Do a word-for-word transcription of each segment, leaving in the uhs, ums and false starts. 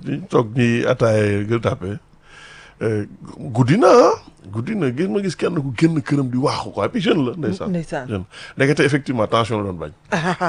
ñu toog ñi ataaya gël tàppe guddi na ah guddi na gis ma gis kenn ku génn këram di waaxu quoi et puis jeune la ndeysaan ndeysaan jeune ndekete effectivement tension la doon bañ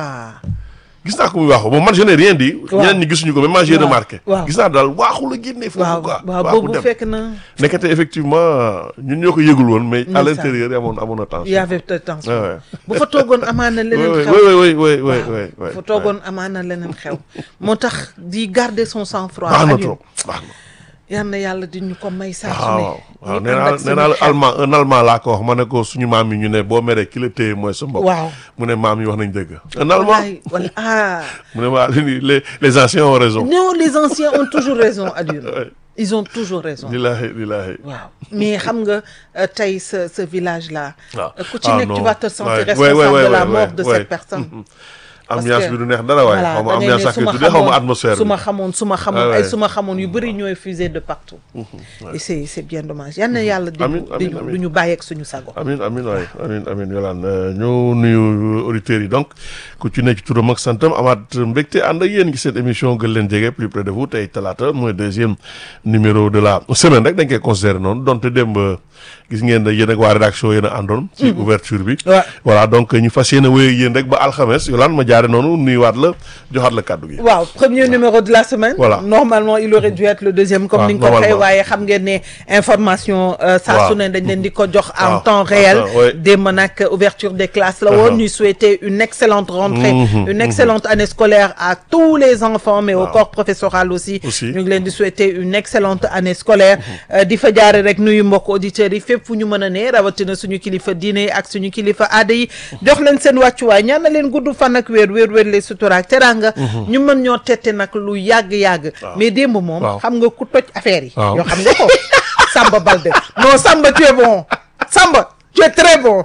gis naa ko muy waaxu moom man je n'ai rien dit ñeneen ñi gisuñu ko mais moi j'ai remarqué gis naa daal waaxu la génnee foofu quoi waaw boobu fekk na ndekete effectivement ñun ñoo ko yëgul woon mais à l'intérieur amoon amoon na tension y avait tension bu fa toogoon amaana leneen xew oui oui oui oui oui bu fa toogoon amaana leneen xew moo tax di garder son sang-froid baax na trop baax na yal na yàlla di ñu ko may saa su waaw ne waaw nee naa nee naa allemand un allemand laa ko wax ma ne ko suñu maam yi ñu ne boo meree ki la téye mooy sa mbokk waaw mu ne maam yi wax nañ dëgg un allemand wala ah mu ne ma les les anciens ont raison non les anciens ont toujours raison Alioune ils ont toujours raison lillahi lillahi waaw mais xam nga tey ce ce village là ku ci ah nekk tu non. vas te sentir Ouais, responsable ouais, ouais, de la ouais, mort ouais, de ouais. cette personne ambiance bi du neex dara waaye xaw ma ambiance ak tuddee xaw ma atmosphère su ma xamoon su ma xamoon Ouais, ay ouais. su ma xamoon yu bëri ñooy fusé de partout et c'est c'est bien dommage yal na yàlla di Amiin, amiin, ñu amiin. du ñu bàyyi ak suñu sago amin amin waay amin amin yolaan ñu nuyu auditeurs yi donc ku ci nekk ci turam ak santam amaat mbégte ànd ak yéen gi seen émission gën leen jege plus près de vous tey talaata mooy deuxième numéro de la semaine rek dañ koy considéré noonu donte démb gis ngeen ne yéen ak waa rédaction yéen a àndoon ci ouverture bi Ouais. voilà donc ñu fas yéene wéy ak yéen rek ba alxames yolaan ma jaare noonu nuyuwaat la joxaat la kàddu gi waaw premier numéro de la semaine Voilà. normalement il aurait dû être le deuxième comme Ah, ni nga ko waxee normalement. waaye xam ngeen ne information saa Waaw. su ne dañ leen di ko jox en Waaw. temps réel En temps, ouais. démb nag ouverture des classes la woon ñuy souhaiter une excellente rentrée Mhm, une excellente année scolaire à tous les enfants mais au corps professoral aussi Aussi. ñu ngi leen di souhaiter une excellente année scolaire Euh, di fa jaare rek nuyu mbokk auditeurs yi fépp fu ñu mën a ne rawatina suñu kilifa diine yi ak suñu kilifa aada yi jox leen seen wàccuwaay ñaan na leen gudd fan ak wéer wéer wéer les sutura ak teranga ñu mën ñoo tette nag lu yàgg-yàgg mais démb moom Waaw. xam nga ku toj affaire yi Waaw. yoo xam nga ko Samba Balde non Samba tu es bon Samba tu es très bon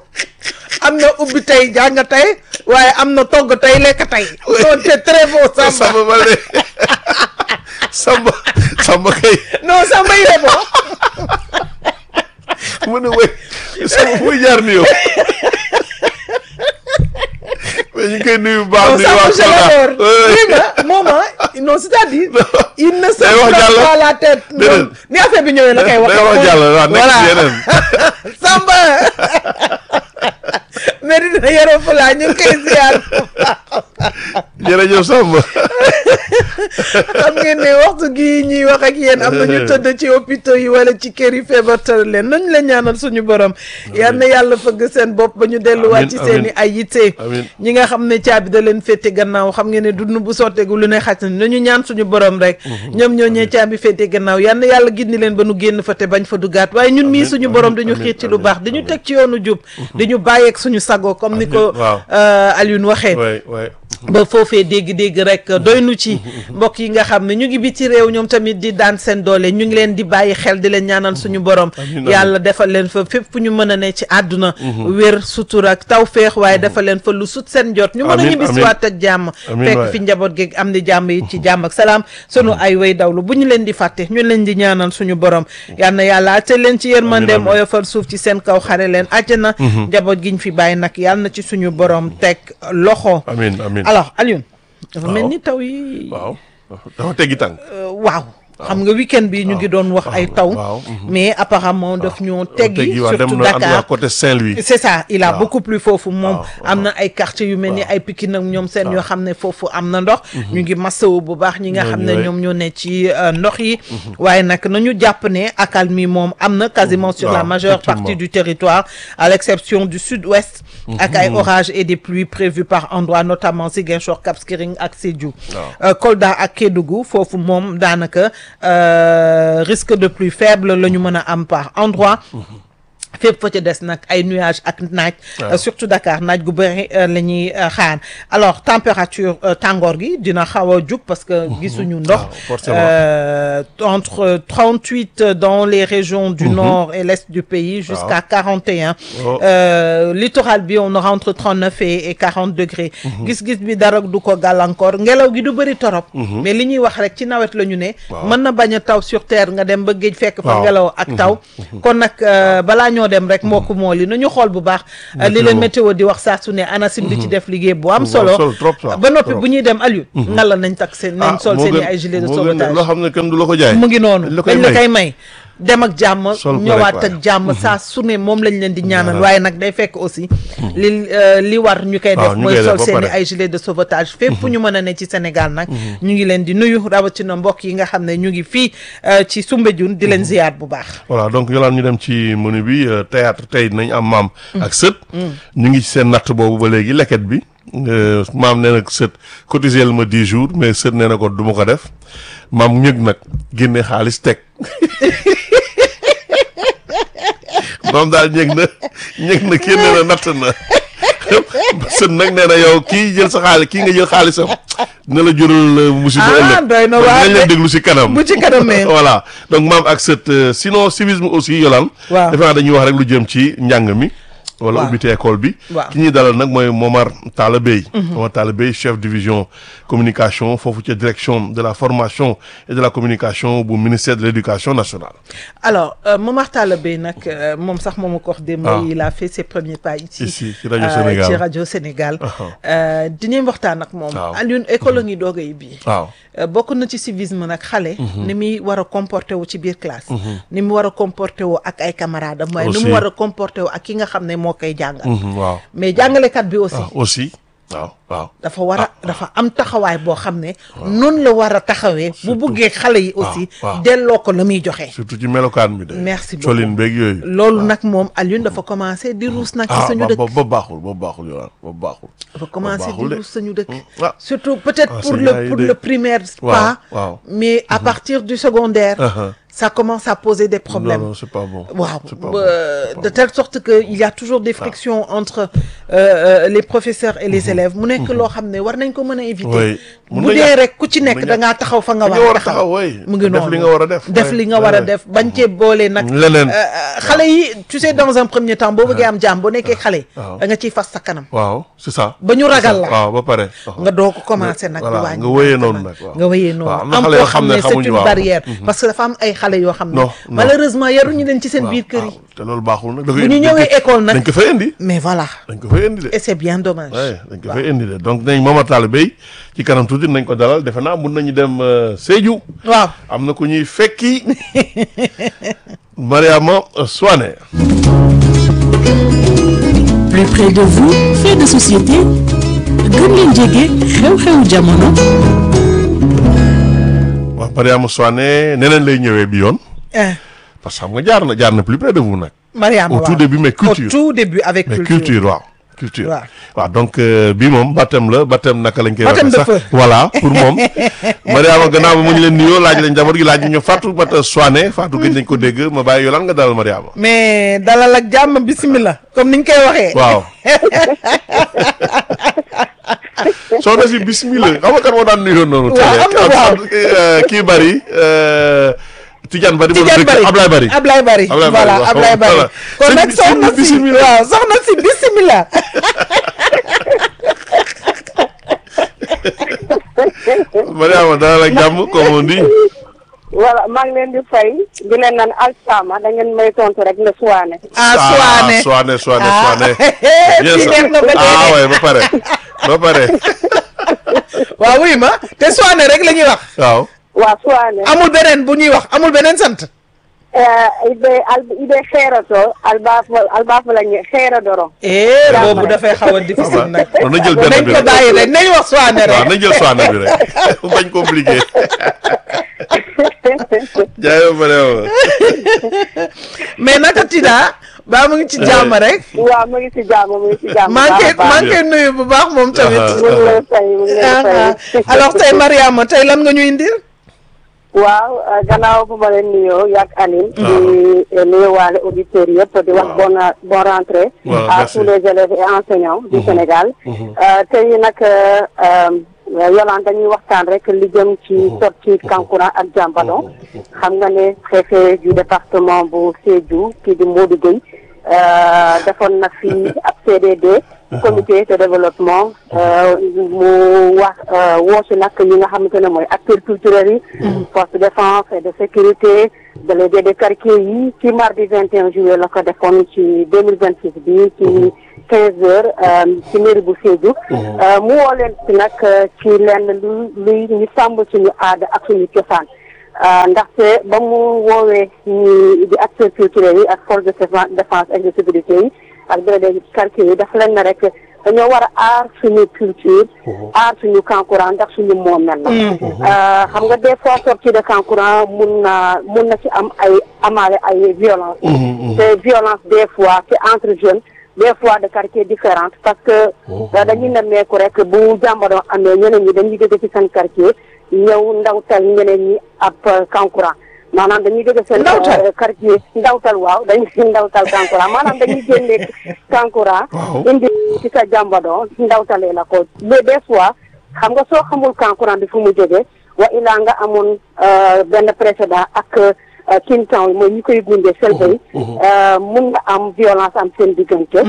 am na ubbi tey jàng tey waaye am na togg tey lekk tey non tu es très bon Samba Samba Balde Samba Samba kay non Samba il est bon mu ne wéy Samba muy jaar ni yow mais ñu ngi koy nuyu bu baax non nuyu Samba waa je Kolda l'adore oui ma moom ah non c'est-à-dire il ne se day wax prend jàll. pas la tête Déedéet. non ni affaire bi ñëwee la koy wax day wax jàll waaw nekk voilà ci yeneen Samba mais dina yore fulaa ñu ngi koy ziar jërëjëf Samba xam ngeen ne waxtu gii ñuy wax ak yéen am na ñu tëdd ci hôpitaux yi wala ci kër yi feebar tëral leen nañ la ñaanal suñu borom yal na yàlla fëgg seen bopp ba ñu delluwaat ci seen i ay yitte amiin. ñi nga xam ne caabi da leen féete gannaaw xam ngeen ne dund bu sotteegu lu ne xaj na nañu ñaan suñu borom rek ñoom ñoo ñee caabi féete gannaaw yal na yàlla gindi leen ba nu génn fa te bañ fa duggaat waaye ñun mii suñu borom dañu xiit ci lu baax dañu teg ci yoonu jub dañu bàyyeeg suñu sago comme ni ko waaw. Alioune waxee waay waay ba foofee dégg-dégg rek doy nu ci mbokk yi nga xam ne ñu ngi biti réew ñoom tamit di daan seen doole ñu ngi leen di bàyyi xel di leen ñaanal suñu borom amiin. yàlla defal leen fa fépp fu ñu mën a ne ci àdduna wér sutura ak tawféex waaye defal leen fa lu sut seen jot ñu mën a Amiin, ñibbisiwaat ak jàmm Amiin fekk waay. fi njaboot geeg am di jàmm yi ci jàmm ak salaam sunu ay way dawlu bu ñu leen di fàtte ñu leen di ñaanal suñu borom yal na yàlla atte leen ci yërmandeem amiin. oyofal suuf ci seen kaw xare leen àjjana njaboot giñ fi bàyyi nag yàlla na ci suñu borom teg loxo amiin amiin alors Alioune dafa mel Waaw. ni taw yi waaw dafa teggi tànk Euh, waaw xam nga week-end bi ñu ngi doon wax ay taw waaw. mais apparemment daf ñoo teggi waaw dem surtout na en tout cas Dakar côté Saint-Louis c'est ça il a waaw. beaucoup plu foofu moom waaw, am na ay quartiers yu mel ni ay Pikine ak ñoom seen yoo xam ne foofu am na ndox ñu ngi masawu bu baax ñi nga xam ne Ñooñu, ñoom ñoo ne ci euh, ndox yi waaye nag nañu jàpp ne accalmie moom am na quasiment sur la waaw, majeure effectivement. partie du territoire à l'exception du sud-ouest ak ay orages et des pluies prévues par endroits notamment Ziguinchor Cap Skirring ak Sédhiou Euh, Kolda ak Kédougou foofu moom daanaka euh, risque de pluie faible la ñu mën a am par endroit fépp fa ca des nag ay nuages ak naaj waaw. surtout Dakar naaj gu bëri la ñuy xaar alors température tàngoor gi dina xaw a jug parce que gisuñu ndox waaw, forcément. euh, entre trente-huit dans les régions du nord et l'est du pays jusqu'à quarante et un Oh. euh, littoral bi on aura entre trente-neuf et et quarante degrés gis-gis bi dara du ko gàllankoor ngelaw gi du bëri torop mais li ñuy wax rek ci nawet la ñu ne Waaw. mën na bañ a taw sur terre nga dem ba géej fekk fa Waaw. ngelaw ak taw kon nag euh, balaa ñoo dem rek moo ko moo li nañu xool bu baax li leen météo di wax saa su ne ANACIM di ci def liggéey bu am solo ba noppi bu ñuy dem Aliou nga la nañ tak seen nañ sol seen i ay gilet de sauvetage loo xam ne kenn du la ko jaay mu ngi noonu dañ la koy may dem ak jàmm ñëwaat ak jàmm saa su ne moom lañ leen di ñaanal waaye nag day fekk aussi li li war ñu koy def mooy sol seen i ay gilet de sauvetage fépp fu ñu mën a ne ci Sénégal nag ñu ngi leen di nuyu rawatina mbokk yi nga xam ne ñu ngi fii ci Soumbédioune di leen ziyaar bu baax voilà donc yolaan ñu dem ci menu bi théâtre tey nañ am maam ak sët ñu ngi ci seen natt boobu ba léegi leket bi maam nee na sët cotisé ma dix jours mais sët nee na ko du ma ko def maam ñëg nag génne xaalis teg moom daal ñëg na ñëg na kii nee na natt na sët nag nee na yow kii jël sa xaalis kii nga jël xaalisam dina la jural musiba ëllëg doy na waar nañ leen déglu si kanam bu ci kanamee voilà donc maam ak sët sinon civisme aussi yolaan waaw defe naa dañuy wax rek lu jëm ci njàng mi wala ubbite école bi ki ñuy dalal nag mooy Momar Talla Bey Momar Talla Bey chef division communication foofu ca direction de la formation et de la communication bu ministère de l'éducation nationale alors euh, Momar Talla Bey nag euh, moom sax moom ko wax démb il a fait ses premiers pas ici ici ci rajo Sénégal ci rajo Sénégal dinañ waxtaan ak moom Alioune école ngi doog a bii waaw bokk na ci civisme nag xale ni muy war a comporté wu ci biir classe ni mu war a comporté wu ak ay camarades am waaye ni mu war a comporté wu ak ki nga xam ne moo koy jàngal waaw mais jàngalekat bi aussi aussi waaw waaw dafa war a dafa am taxawaay boo xam ne noonu la war a taxawee bu buggee xale yi aussi delloo ko la muy joxe surtout ci melokaan bi de merci beaucoup colin beeg yooyu loolu nag moom Alioune dafa commencé di ruus nag ci suñu dëkk ba baaxul ba baaxul yow ba baaxul dafa commencé di ruus suñu dëkk surtout peut-être pour le pour le primaire pas mais à partir du secondaire ça commence à poser des problèmes. Non, non, c'est pas bon. Wow. C'est pas Euh, bon. de telle sorte que il y a toujours des frictions ah. entre euh, euh, les professeurs et les mm-hmm. élèves. mu nekk loo xam ne war nañ ko mën a éviter. bu dee rek ku ci nekk da ngaa taxaw fa nga war a taxaw. mu ngi noonu def li nga war a def. def li nga war a def bañ cee boole nag. leneen xale yi tu sais dans un premier temps boo bëggee am jàmm boo nekkee xale. da nga ciy fas sa kanam. waaw c'est ça. ba ñu ragal la waaw ba pare. nga doo ko commencer nag. voilà nga wéyee noonu nag nga wéyee noonu. am koo xam ne c'est une barrière. parce que dafa am ay xale yoo xam ne. malheureusement yaruñu leen ci seen biir kër yi. te loolu baaxul nag. bu ñu ñëwee école nag dañ ko fay indi. mais voilà. dañ ko fay indi de. et c'est bien dommage. oui dañ ko fay indi de donc nañ Momar Talla Bey ci kanam tuuti nañ ko dalal defe naa mun nañu dem Sédhiou. waaw am na ku ñuy fekki Mariama Souane. Plus près de vous, fait de société gën leen jege xew-xewu jamono. waaw Mariama Souane neneen lay ñëwee bi yoon. parce que xam nga jaar na jaar na plus près de vous nag. Mariama au tout début mais culture au tout début avec mais culture culture waaw. culture waaw waaw donc bii moom baptême la baptême naka lañ koy baptême waxee de feu. sax voilà pour moom Mariama gannaaw mu ñu leen nuyoo laaj lañ njaboot gi laaj ñu Fatou Bata Souane Fatou gëj nañ ko dégg ma bàyyi yolaan nga dalal Mariama. mais dalal ak jàmm bismillah comme niñ koy waxee. waaw soxna si bismillah xam nga kan moo daan nuyoo noonu. waaw am na waaw kii bari Tidiane Bari. Tidiane Bari Ablaye Bari Ablaye Bari. Ablaye Bari voilà Ablaye Bari. kon nag soxna si waaw soxna si bismillah. Mariama dalal ak jàmm comme on dit. voilà maa ngi leen di fay di leen naan alsama da ngeen may tontu rek ne Souane. ah Souane Souane Souane Souane. bien kii def na ko ah ouais ba pare ba pare. waaw wuy ma te Souane rek la ñuy wax. waaw. waaw Souane. amul beneen bu ñuy wax amul beneen sant. ibe al ibe xeerato albaafa albaafa la ñu xeeradoro. eh boobu dafay xaw a difficile nag. kon nañ jël benn nañ bi ko rek bàyyi rek nañ wax Souane waaw rek. nañ jël Souane bi rek bañ compliqué. jaayoo Mariama. mais naka Tida ba mu ngi ci jàmm rek. waaw mu ngi si jàmm mu ngi si jàmm. maa ngi koy maa ngi koy nuyu bu baax moom tamit. mu ngi lay fay mu ngi lay fay. alors tey Mariama tey lan nga ñu indil. waaw gannaaw bu ma leen nuyoo yàgg Aline. di nuyuwaale auditeurs yëpp di wax bonne bonne rentrée. waaw à merci tous les élèves et enseignants du Sénégal. tey nag Yolande dañuy waxtaan rek li jëm ci sortie Kankourang ak Diambadong. xam nga ne préfet du département bu Sédhiou kii di Modou Gueye defoon na fi ab C D D comité de développement mu wax woosi nag ñi nga xamante ne mooy acteurs culturels yi force de défense et de sécurité délégué de quartier yi ci mardi vingt et un juillet la ko defoon ci deux mille vingt six bi ci quinze heures ci mairie bu Sédhiou mu woo leen ci nag ci lenn lu luy ñu sàmm suñu aada ak suñu cosaan ndaxte ba mu woowee ñi di acteurs culturels yi ak force de défense et de sécurité yi ak délégué de quartier yi daf leen na rek dañoo war a aar suñu culture aar suñu kankurang ndax suñu moomeel la xam nga des fois sortie de kankurang mun na mun na ci am ay amaale ay violence te violence des fois ci entre jeunes des fois de quartiers différentes parce que dañuy nemmeeku rek bu jàmbaroo amee ñeneen ñi dañuy jóge ci seen quartier ñëw ndawtal ñeneen ñi ab kankurang maanaam dañuy jóge seen quartier ndawtal waaw dañuy ndawtal kankurang maanaam dañuy génne kankurang indi ci sa jàmbadon ndawtalee la ko mais des fois xam nga soo xamul kankurang bi fu mu jóge wa ilaa nga amoon benn précédent ak king town yi mooy ñu koy gunde selba yi mun nga am violence am seen diggante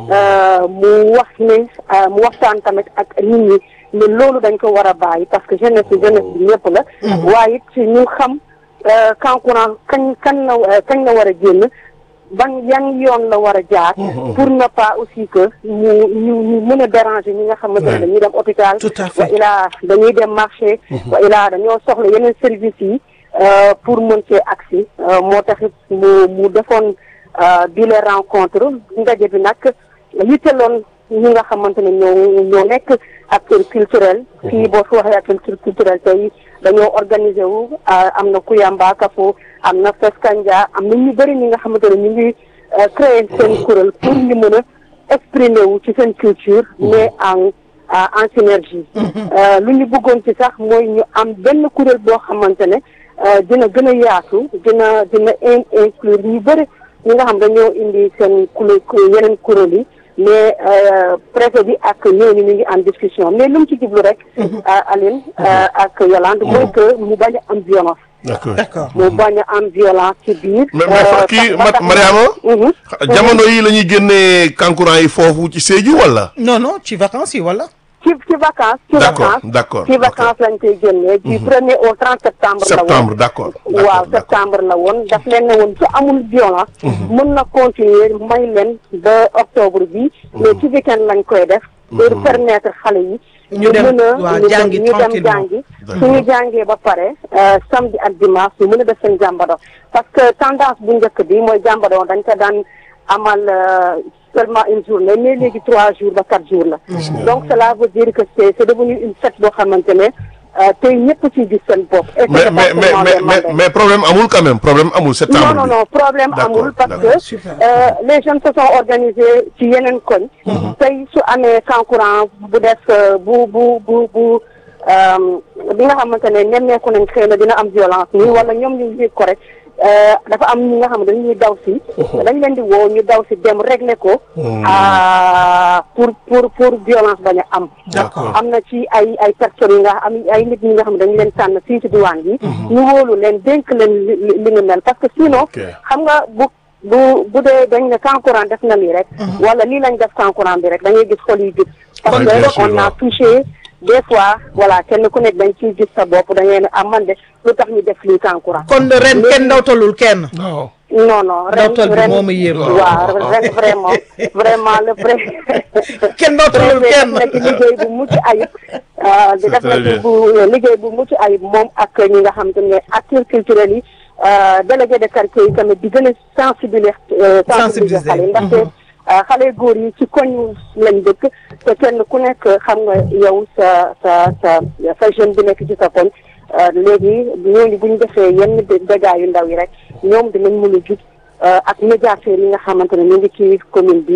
mu wax ne mu waxtaan tamit ak nit ñi ne loolu dañ ko war a bàyyi parce que jeunesse bi jeunesse bi ñëpp la waaye it ñu xam kankurang kañ kañ la kañ la war a génn ban yan yoon la war a jaar pour ne pas aussi que ñu ñu ñu mën a déranger ñi nga xamante ne dañuy dem hôpital wa ilaa dañuy dem marché wa ilaa dañoo soxla yeneen services yi pour mën cee agsi moo taxit mu mu defoon bi les rencontre ndaje bi nag yitteloon ñi nga xamante ne ñoo ñoo nekk acteur culturel fii boo fi waxee acteur culturel tey dañoo organisé wu am na Kuyamba Kafo am na Feskanja am na ñu bëri ñi nga xamante ne ñu ngi créer seen kuréel pour ñu mën a exprimer wu ci seen culture mais en en synergie lu ñu bëggoon ci sax mooy ñu am benn kuréel boo xamante ne dina gën a yaatu dina dina inclure ñu bëri ñi nga xam dañoo indi seen kuréel yeneen kuréel yi mais préfet bi ak ñooñu ñu ngi en discussion mais lu mu ci jublu rek Aline ak Yolande mooy que mu bañ a am violence d'accord mu bañ a am violence ci biir mais mais kii Mariama jamono yi la ñuy génnee kankurang yi foofu ci Sédhiou wala non non ci vacances yi wala ci ci vacances ci vacances d'accord ci vacances lañ koy génnee du premier au trente septembre la woon septembre d'accord waaw septembre la woon daf leen ne woon su amul violence mën na continuer may leen ba octobre bi mais ci week-end lañ koy def pour permettre xale yi ñu mën a ñu dem ñu dem jàngi suñu jàngee ba pare samedi ak dimanche ñu mën a def seen jàmbado parce que tendance bu njëkk bi mooy jàmbado dañ ko daan amal seulement une journée mais léegi trois jours ba quatre jours la donc cela veut dire que c'est c'est devenu une fête boo xamante ne tey ñëpp ci gis seen bopp mais mais mais mais problème amul quand même problème amul septembre non non non problème amul parce que les jeunes se sont organisés ci yeneen koñ tey su amee kankurang bu def bu bu bu bu bi nga xamante ne nemmeeku nañ xëy na dina am violence nii wala ñoom ñu ngi ko rek dafa am ñi nga xam ne dañuy daw si dañ leen di woo ñu daw si dem régler ko pour pour pour violence bañ a am am na ci ay ay personnes yi nga am ay nit ñi nga xam ne dañu leen tànn fii ci diwaan bi ñu wóolu leen dénk leen li ñu mel parce que sinon xam nga bu bu bu dee dañ ne kankurang def na lii rek wala lii lañ def kankurang bi rek dañuy gis xol yi jub parce que on a touché des fois voilà kenn ku nekk dañ ciy gis sa bopp da ngay ne ah man de lu tax ñu def lii kankurang kon ren kenn ndawtalul kenn non non ren ren moom a yéem waaw ren vraiment vraiment le vrai kenn ndawtalul kenn nekk liggéey bu mucc ayib di def nekk bu liggéey bu mucc ayib moom ak ñi nga xam te ne acteurs culturels yi délégué de quartier yi tamit di gën a sensibiliser sensibiliser xale yi ndaxte xale góor yi ci koñ lañ dëkk te kenn ku nekk xam nga yow sa sa sa sa jeune bi nekk ci sa koñ léegi ñooñu bu ñu defee yenn dégâts yu ndaw yi rek ñoom dinañ mën a jug ak médiateurs yi nga xamante ne ñu ngi ci commune bi ñun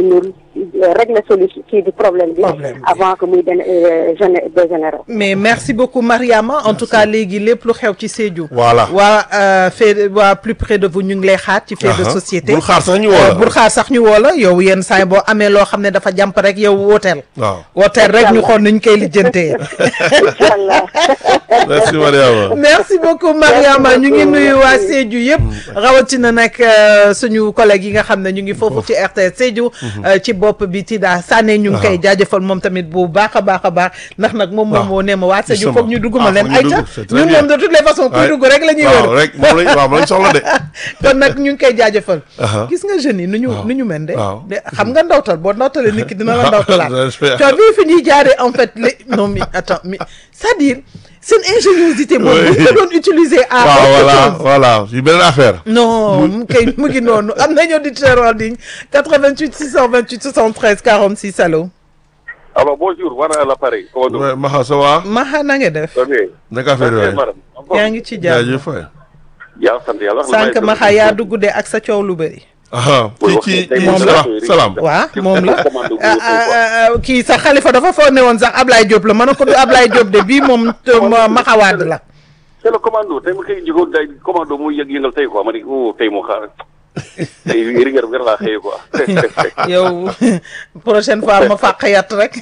régler solution kii di problème bi avant que muy den dégénérer. mais merci beaucoup Mariama en tout cas léegi lépp lu xew ci Sédhiou. voilà waa fait waa plus près de vous ñu ngi lay xaar ci fait de société. bul xaar sax ñu woo la bul xaar sax ñu woo la yow yenn saa yi boo amee loo xam ne dafa jàmp rek yow wooteel. waaw wooteel rek ñu xool nuñ koy lijjantee. Inch'Allah. merci Mariama. merci beaucoup Mariama ñu ngi nuyu waa Sédhiou yëpp. rawatina nag suñu collègue yi nga xam ne ñu ngi foofu ci R T S Sédhiou. ci bopp bi Tida Sané ñu ngi koy jaajëfal moom tamit bu baax a baax a baax ndax nag moom moom moo ne ma waa Sédhiou foog ñu dugg ma leen ayta ñun moom de toutes les façons kuy dugg rek la ñuy wër waaw rek moom lañ waaw moom lañ soxla de. kon nag ñu ngi koy jaajëfal gis nga jeunes yi nu ñu nu ñu mel de de xam nga ndawtal boo ndawtalee nit ki dina la ndawtalaat tu vu fi ñuy jaaree en fait les non mais attends mais c'est-à-dire seen ingéniosité moom bu ñu ko doon utiliser à waaw voilà voilà yu beneen affaire. non mu kay mu ngi noonu am nañu auditeur en ligne quatre-vingt-huit six cent vingt-huit soixante-treize quarante-six allo. alors bonjour war na l'appareil. oui Maxa ça va. Maxa na nga def. naka affaire yooyu. yaa ngi ci jàmm jaajëf waay. yaa sant yàlla. sànq Maxa yaa dugg de ak sa coow lu bëri. ah kii kii moom salaam salaam. waaw moom la kii sax Khalifa dafa foog ne woon sax Ablaye Diop la ma ne ko du Ablaye Diop de bii moom Maxa Wade la. c'est le commando tey ma koy jigéen day commando muy yëg yëngal tey quoi ma ne ko tey moo xaar tey rigueur bi laa xëy quoi. yow prochaine fois ma fàq yat rek.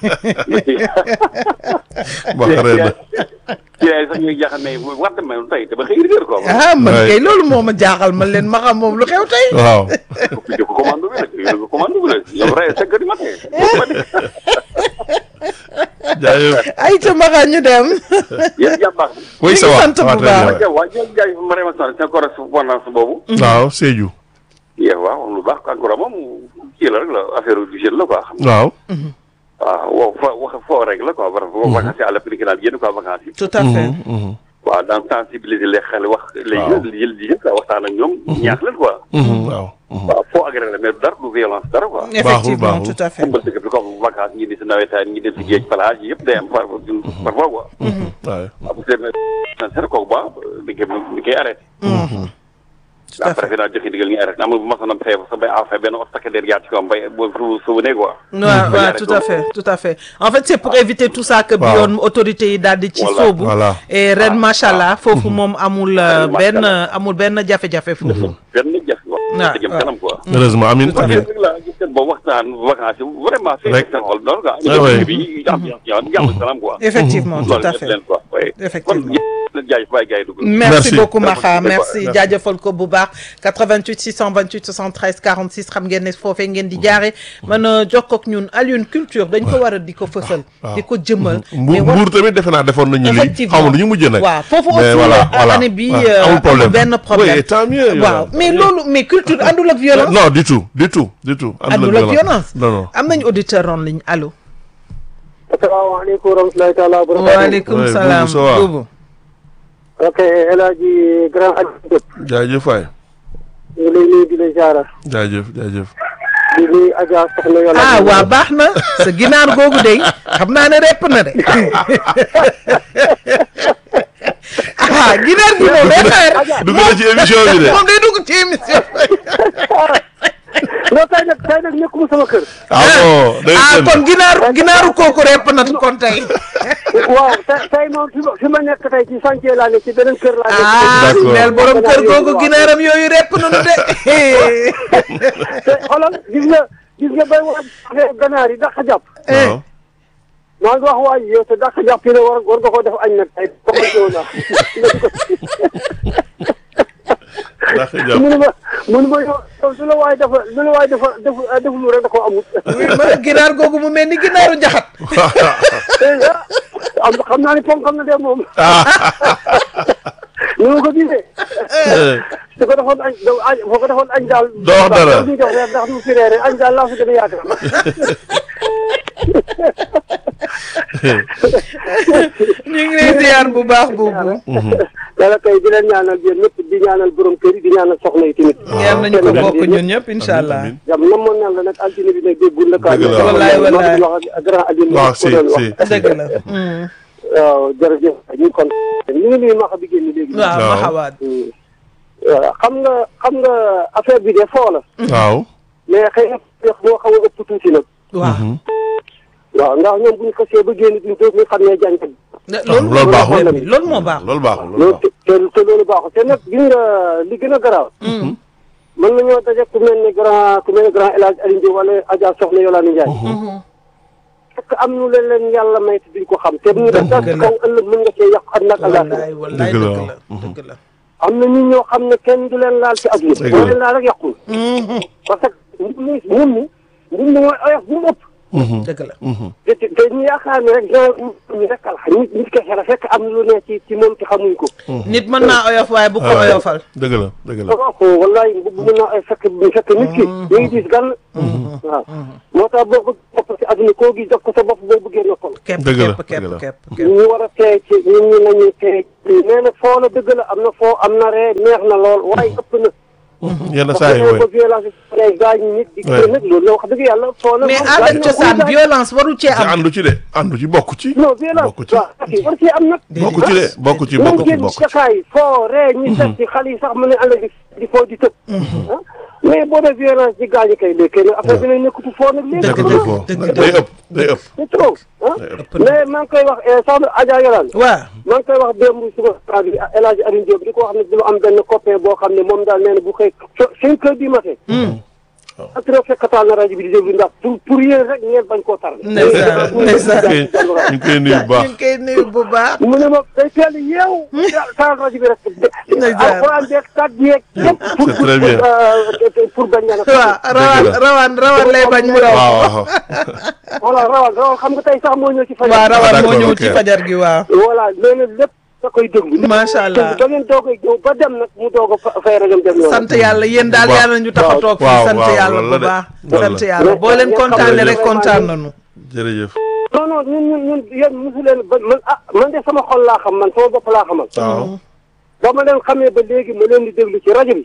wax rek la. ci ay sax ñuy jaaxal ne war na mel tey dama xëy rigueur quoi. ah man kay loolu moo ma jaaxal man leen ma xam moom lu xew tey. waaw. ko commando bi nag yow commando bi nag yow rey cinq heures du matin. jaajëf. ayca Maxa ñu dem. yéen jàmbaar. oui ça va sant bu baax. waaw ñoom jaay Mariama Sarr seen correspondance boobu. waaw Sédhiou. yéen waaw lu baax encore moom kii la rek la affaire du jeune la quoi. waaw. waaw wow fo wax foo rek la quoi. vraiment vacances yi à l'appui naan yéen quoi vacances yi. tout à fait. waaw dans sensibiliser les xel wax. waaw léegi yël yël quoi waxtaan ak ñoom. ñaax leen quoi. waaw. waaw foo agréé la mais dara du violence dara quoi. effectivement tout à fait. xam nga dëkk bi comme vacances ñi di si nawetaan ñi dem si géej plage yëpp day am par parfois quoi. waaw. waaw bu fekkee ne seen kooku ba di koy di koy arrêté. tout à fait après naa joxe digal ñu arrêté am na bu ma sonn feebar sa bay affaire benn obstacle yaa ci ko am bay boo vous souvenez quoi. waaw waaw tout à fait tout à fait en fait c'est pour éviter tout ça que bi yoon autorité yi daal di ci sóobu. voilà et ren macha allah foofu moom amul benn amul benn jafe-jafe foofu. benn jafe waaw. waaw jëm kanam quoi. heureusement amiin amiin. la gis ngeen boobu waxtaan vacances yi vraiment. rek seen xol loolu quoi. ah oui bi am jàmm salaam quoi. effectivement tout à fait leen quoi. effectivement. Merci. merci beaucoup Maxa merci jaajëfal ko bu baax quatre-vingt-huit six cent vingt-huit soixante-treize quarante-six xam ngeen ne foofee ngeen di jaare mën a jokkoo ak ñun Alioune culture dañ ko war a di ko fësal di ko jëmmal Mbuur Mbuur tamit defe naa defoon nañu lii xaw ma du ñu mujjee nag waaw foofu mais voilà aussi voilà année bi amul problème benn problème oui tant mieux waaw mais loolu mais culture àndul ak violence non du tout du tout du tout àndul ak violence non non am nañu auditeur en ligne allo asalaamaaleykum wa rahmatulahi taala wa barakatuh. waaleykum oui, salaam Boubou, ça va? Boubou. ok El Hadji Grand Aliou Diop. jaajëf waay ñu ngi lay nuyu di la ziara. jaajëf jaajëf di nuyu Adja Soxna Yola. ah waa baax na sa ginaar googu de xam naa ne repp na de ah ginaar gi moom day xaar dugg na ci émission bi de moom day dugg ci émission non tey nag tey nag nekkuma sama kër. ah bon day ah génn. kon ginaar ginaaru kooku repp na kon tey waaw tey tey moom fi ma fi ma nekk tey ci chantier laa nekk ci beneen kër laa nekk. ah D'accord. neel borom kër googu ginaaram yooyu repp nañu de te xoolal gis nga gis nga bay wax affaire ganaar yi dàq jàpp. waaw maa ngi wax waay yow te dàq jàpp yi ne war war nga koo def añ nag tey commencé wu naa. ndax jàpp mënu ma mënu ma yow yow su la waay dafa su la waay dafa def deful rek da koo amul. oui man ginaar googu mu mel ni ginaaru njaxat am xam naa ne ponkal na de moom. ni ma ko gisee. su ko defoon añ añ boo ko defoon añ daal. doo wax dara ndax du jox reer ndax du fi reere añ daal laa fi gën a yaakaar. ñu ngi lay ziar bu baax boobu dala kay di leen ñaanal yéen ñëpp di ñaanal borom kër yi di ñaanal soxna yi tamit. yal nañu ko bokk ñun ñëpp incha allah jàmm namoon naa la nag altine bi nag déggul la. Dëgg la wallaay wallaay wax ak grand Alioune. waaw si si dëgg la waaw jërëjëf ñu ngi kon ñu ngi nuyu Maxa bi génn léegi. waaw ma xawaat voilà xam nga xam nga affaire bi de foo la. waaw mais xëy na wax moo xaw a ëpp tuuti nag. waaw. waaw ndax ñoom bu ñu xasee ba génn duñ toog ñu xam ne jàngat. loolu loolu baaxul loolu moo baax. loolu baaxul loolu loolu baaxul. te te loolu baaxul te nag gis nga li gën a garaaw. mën nañoo daje ku mel ne grand ku mel ne grand El Hadj Alioune Diop wala Adja Soxna Yolande Ndiaye. parce que am nu leen leen yàlla may te duñ ko xam. te bu ñu def daal ci kaw ëllëg mën nga cee yàq ak nag wallaay wallaay Dëgg la. dëgg la dëgg la. am na ñun ñoo xam ne kenn du leen laal ci àdduna. Dëgg la. boo leen laal rek yàqul. parce que nit ñi ñun ñi nit ñi mooy oyof bu mu ëpp. dëgg la. te te te ñu yaakaar ne rek genre ñu rek al nit nit kese la fekk am na lu ne ci ci moom te xamuñ ko. nit mën naa oyof waaye bu ko Ah, oyofal. dëgg la dëgg la. waaw wallaay bu mën naa ay fekk fekk nit ki. ñu ngi gis gan. waaw moo tax boo ko bopp ci àdduna koo gis def ko sa bopp boo bëggee noppal. képp Dëgg la, képp dëgg la. képp képp képp. ñu war a teey ci ñun ñu nañu teey nee na foo la dëgg la am na foo am na ree neex na lool waaye ëpp na. yenn saa yi ba mooy violence ay gaañ nit di Ouais. nag loolu la wax dëgg yàlla foo la mais moom aada gaañ ak na cosaan kuy gaañ. violence waru cee te am. àndu ci de àndu ci bokk ci. non violence bokk ci waaw ak war cee am nag. bokk ci de bokk ci même bokk ci génn bokk ci. cakaay foo ree ñi set ci xale yi sax mën na ànd di di foo di tëb. ah mais boo dee violence di gaañ kay léegi kenn affaire dinañ nekkatu foo nag léegi. Dëgg dëgg dëgg ko dëgg day ëpp day ëpp. c'est trop ah ëpp na. mais maa ngi koy wax soxna Adja Yolande waaw. maa ngi koy wax démb suba saa bi El Hadj Alioune Diop di ko wax ne du am benn copain boo xam ne moom daal nee na bu xëy cinq heures du matin. ak trop fekk taal na rajo bi di déglu ndax pour pour yéen rek ngeen bañ koo tar. ndeysaan ndeysaan. ñu ngi koy nuyu bu baax. ñu ngi koy nuyu bu baax. mu ne ma day teel a yeewu. taal rajo bi rek. Ndeysaan. alxuraan beeg tàgg yeeg yëpp. pour C'est très bien. pour pour bañ a. waaw rawaan rawaan rawaan lay bañ mu raw. waaw waaw. voilà rawal rawal xam nga tey sax moo ñëw ci fajar. waaw rawaan moo d'accord, ñëw ok. ci fajar gi waaw. voilà léegi lépp da koy déglu. Macha Allah. ba ngeen doog a ñëw ba dem nag mu doog a fa- fay rajo dem yoon. sant yàlla yéen daal Bu baax. yàlla ñu tax a toog fii waaw, sant waaw, yàlla loolu bu la de. baax. Loolu sant la. yàlla boo leen kontaanee rek Jërëjëf. kontaan nañu. jërëjëf. non non ñun ñun ñun yéen mosu leen ba man ah man de sama xol laa xam man sama bopp laa xamal. waaw. ba ma leen xamee ba léegi ma leen di déglu ci rajo bi.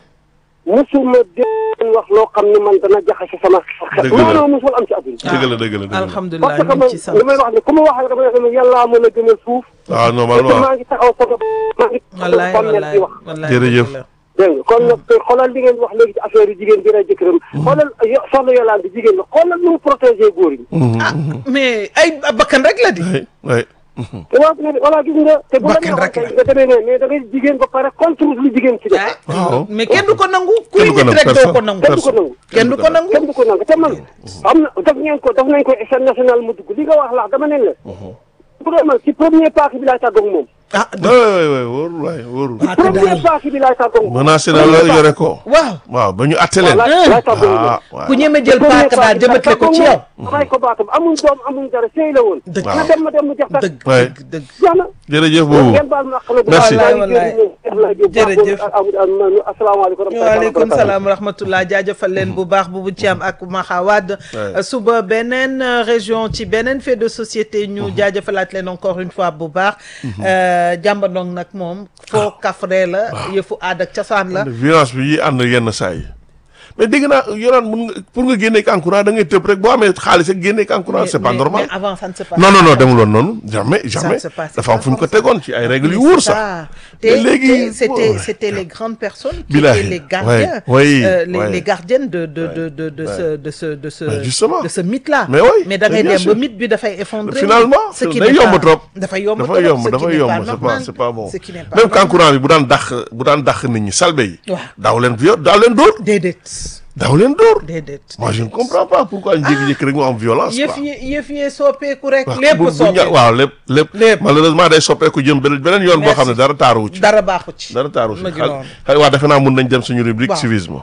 mosuma dégg leen wax loo xam ne man dana jaxase sama xel. Dëgg la. non non mosul am ci àdduna. dëgg la dëgg la dëgg la. alhamdulilah parce que ñu man ngi ci sant. li may wax ne ku ma wax rek dama ne yàllaa mën a gënal suuf. waaw te normalement. maa ngi taxaw sama maa ngi wallaay taxaw wallaay di wax. wallaay Jërëjëf. dëgg la. dégg nga kon nag xoolal li ngeen wax léegi ci affaire yu jigéen bi rek jëkkëram. xoolal yo soxna Yolande jigéen la xoolal nu mu protégé góor yi. ah mais ay bakkan rek la di. oui oui. te waa voilà gis nga. te bu la Bakkan neexoon rek la. tey nga demee ne mais da ngay jigéen ba pare contre lu jigéen ci def. waaw. mais kenn du ko nangu. kuy Kenn du ko nit nangu, rek doo personne. ko nangu. kenn du ko nangu. kenn du ko nangu. kenn du ko nangu te man am na daf ngeen ko daf nañ ko échelle nationale mu dugg li nga wax laax dama ne la. bu doon man ci premier parti bi laay tàggoog moom. ah oui oui oui wóorul waay wóorul. ah te premier daal parti bi laay tàggoog moom. menacé na la yore ko. waaw. waaw ba ñu atte leen. laay laay tàggoog moom. ah waaw. ku ñeme jël paaka daal jëmale ko ci yow. ray ko baatam amuñ doom amuñ dara sëy la woon. dëgg na dem ma dem mu jeex tak. dëgg Ouais. dëgg dëgg. jeex na. jërëjëf boobu. ngeen baal ma xam ne Merci. wallaay Wallaay, jërëjëf. asalaamaaleykum waaleykum salaam wa rahmatullah jaajëfal leen bu baax Boubou Thiam ak Maxa Wade. Ouais. suba beneen euh, région ci beneen fait de société ñu jaajëfalaat leen encore une fois bu baax. jàmbandong nag moom foo kafree la yëfu aada ak cosaan la. violence bi yi ànd yenn saa yi mais dégg naa yoraan mun nga pour nga génne kankurang da ngay tëb rek boo amee xaalis ak génne kankurang c'est pas mais, normal. mais avant ça ne se passe non non non demul woon noonu jamais Ça jamais ne se passe dafa am pas fu ñu ko comme ça. tegoon ci ay règles yu Mais wóor c'est sax. ça. te Te- léegi te- c'était bon. c'était les grandes personnes qui Bilahi. étaient les gardiens Ouais. Oui. euh, les, Ouais. les gardiennes de de de de de Ouais. ce de ce de ce Mais justement. de ce mythe là. Mais oui, mais da ngay mais bien dem ba sûr. mythe bi dafay effondrer. Finalement ce qui day n'est yomb pas- trop. dafay yomb dafa trop, yomb ce qui dafa n'est yomb pas c'est pas normal. c'est pas bon Ce qui n'est pas même normal. kankurang bi bu daan dàq bu daan dàq nit ñi salbe yi. waaw daaw leen viol daaw leen dóor déedéet daaw leen dóor. déedéet. moi je ne comprends pas pourquoi ñu jékki-jékki rek mu am violence yëf quoi. yi yëf yi soppeeku rek. waaw lépp bu- bu ña- soppeeku waaw lépp lépp Lépp. malheureusement day soppeeku jëm beneen beneen yoon boo xam ne Merci. dara taaruwu ci dara baaxu ci. dara taaru ci ma ngi xal noonu. xal waa defe naa mun nañ dem suñu rubrique Waaw. civisme.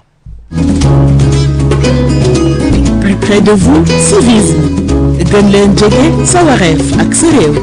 Plus près de vous, civisme. gën leen jege sa wareef ak sa réew.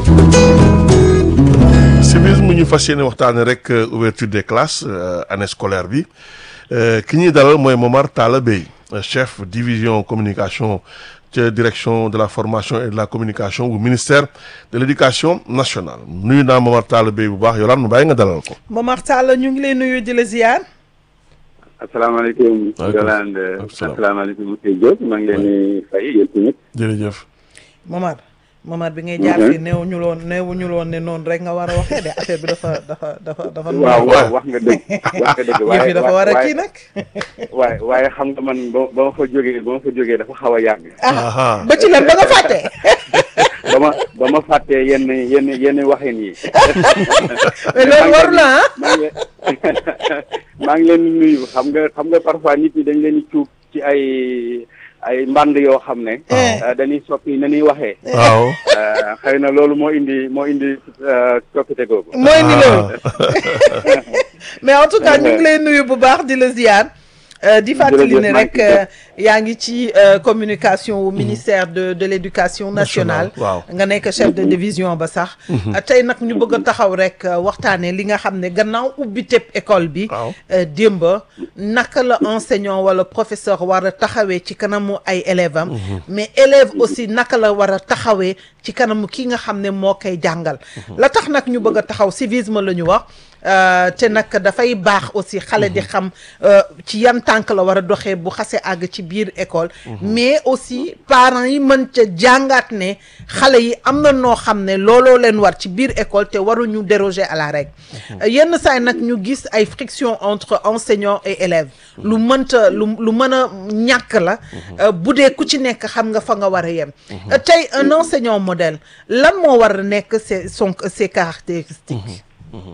civisme ñu fas yéene waxtaane rek euh, ouverture des classes euh, année scolaire bi Euh, ki ñuy dalal mooy Momar Talla Bey euh, chef division communication ca direction de la formation et de la communication bu ministère de l'éducation nationale nuyu naa Momar Talla Bey bu baax Yolande mu bàyyi nga dalal ko. Momar Talla ñu ngi lay nuyu di la ziar. asalaamaaleykum. Waaleykum Yolande salaam. asalaamaaleykum monsieur Diop maa ngi leen di fay yéen tamit. jërëjëf. Momar Momar bi ngay jaar fii néew ñu loon néew ñu loon ne noonu rek nga war a waxee de affaire bi dafa dafa dafa dafa. waaw waaw wax nga dëgg wax nga dëgg yëf waaye yi dafa war a kii nag. waaye waaye xam nga man ba ba ma fa jógee ba ma fa jógee dafa xaw a yàgg. ah ba ci lan ba nga fàtte. ba ma ba ma fàttee yenn yenn yenn waxin yi. mais loolu war na ah. maa ngi maa ngi leen di nuyu xam nga xam nga parfois nit ñi dañ leen di cuub ci ay ay mbànd yoo xam ne. dañuy soppi na ñuy waxee. waaw. xëy na loolu moo indi moo indi coppite googu. mooy indi loolu. mais en tout cas ñu ngi lay nuyu bu baax di la ziar. di fàttali ne rek yaa ngi ci communication au ministère de de l'éducation nationale. nga nekk chef de division ba sax. tey nag ñu bëgg a taxaw rek waxtaanee li nga xam ne gannaaw ubbi tëb école bi. démb naka la enseignant wala professeur war a taxawee ci kanamu ay élèves am. mais élève aussi naka la war a taxawee ci kanamu ki nga xam ne moo koy jàngal. la tax nag ñu bëgg a taxaw civisme la ñu wax. te nag dafay baax aussi xale di xam ci yan tànk la war a doxee bu xasee àgg ci biir école. mais aussi parents yi mën ca jàngaat ne xale yi am na noo xam ne looloo leen war ci biir école te waruñu déroger à la règle. yenn saay nag ñu gis ay friction entre enseignants et élèves. lu mënta lu lu mën a ñàkk la. bu dee ku ci nekk xam nga fa nga war a yem. tey un enseignant modèle lan moo war a nekk ses son ses caractéristiques.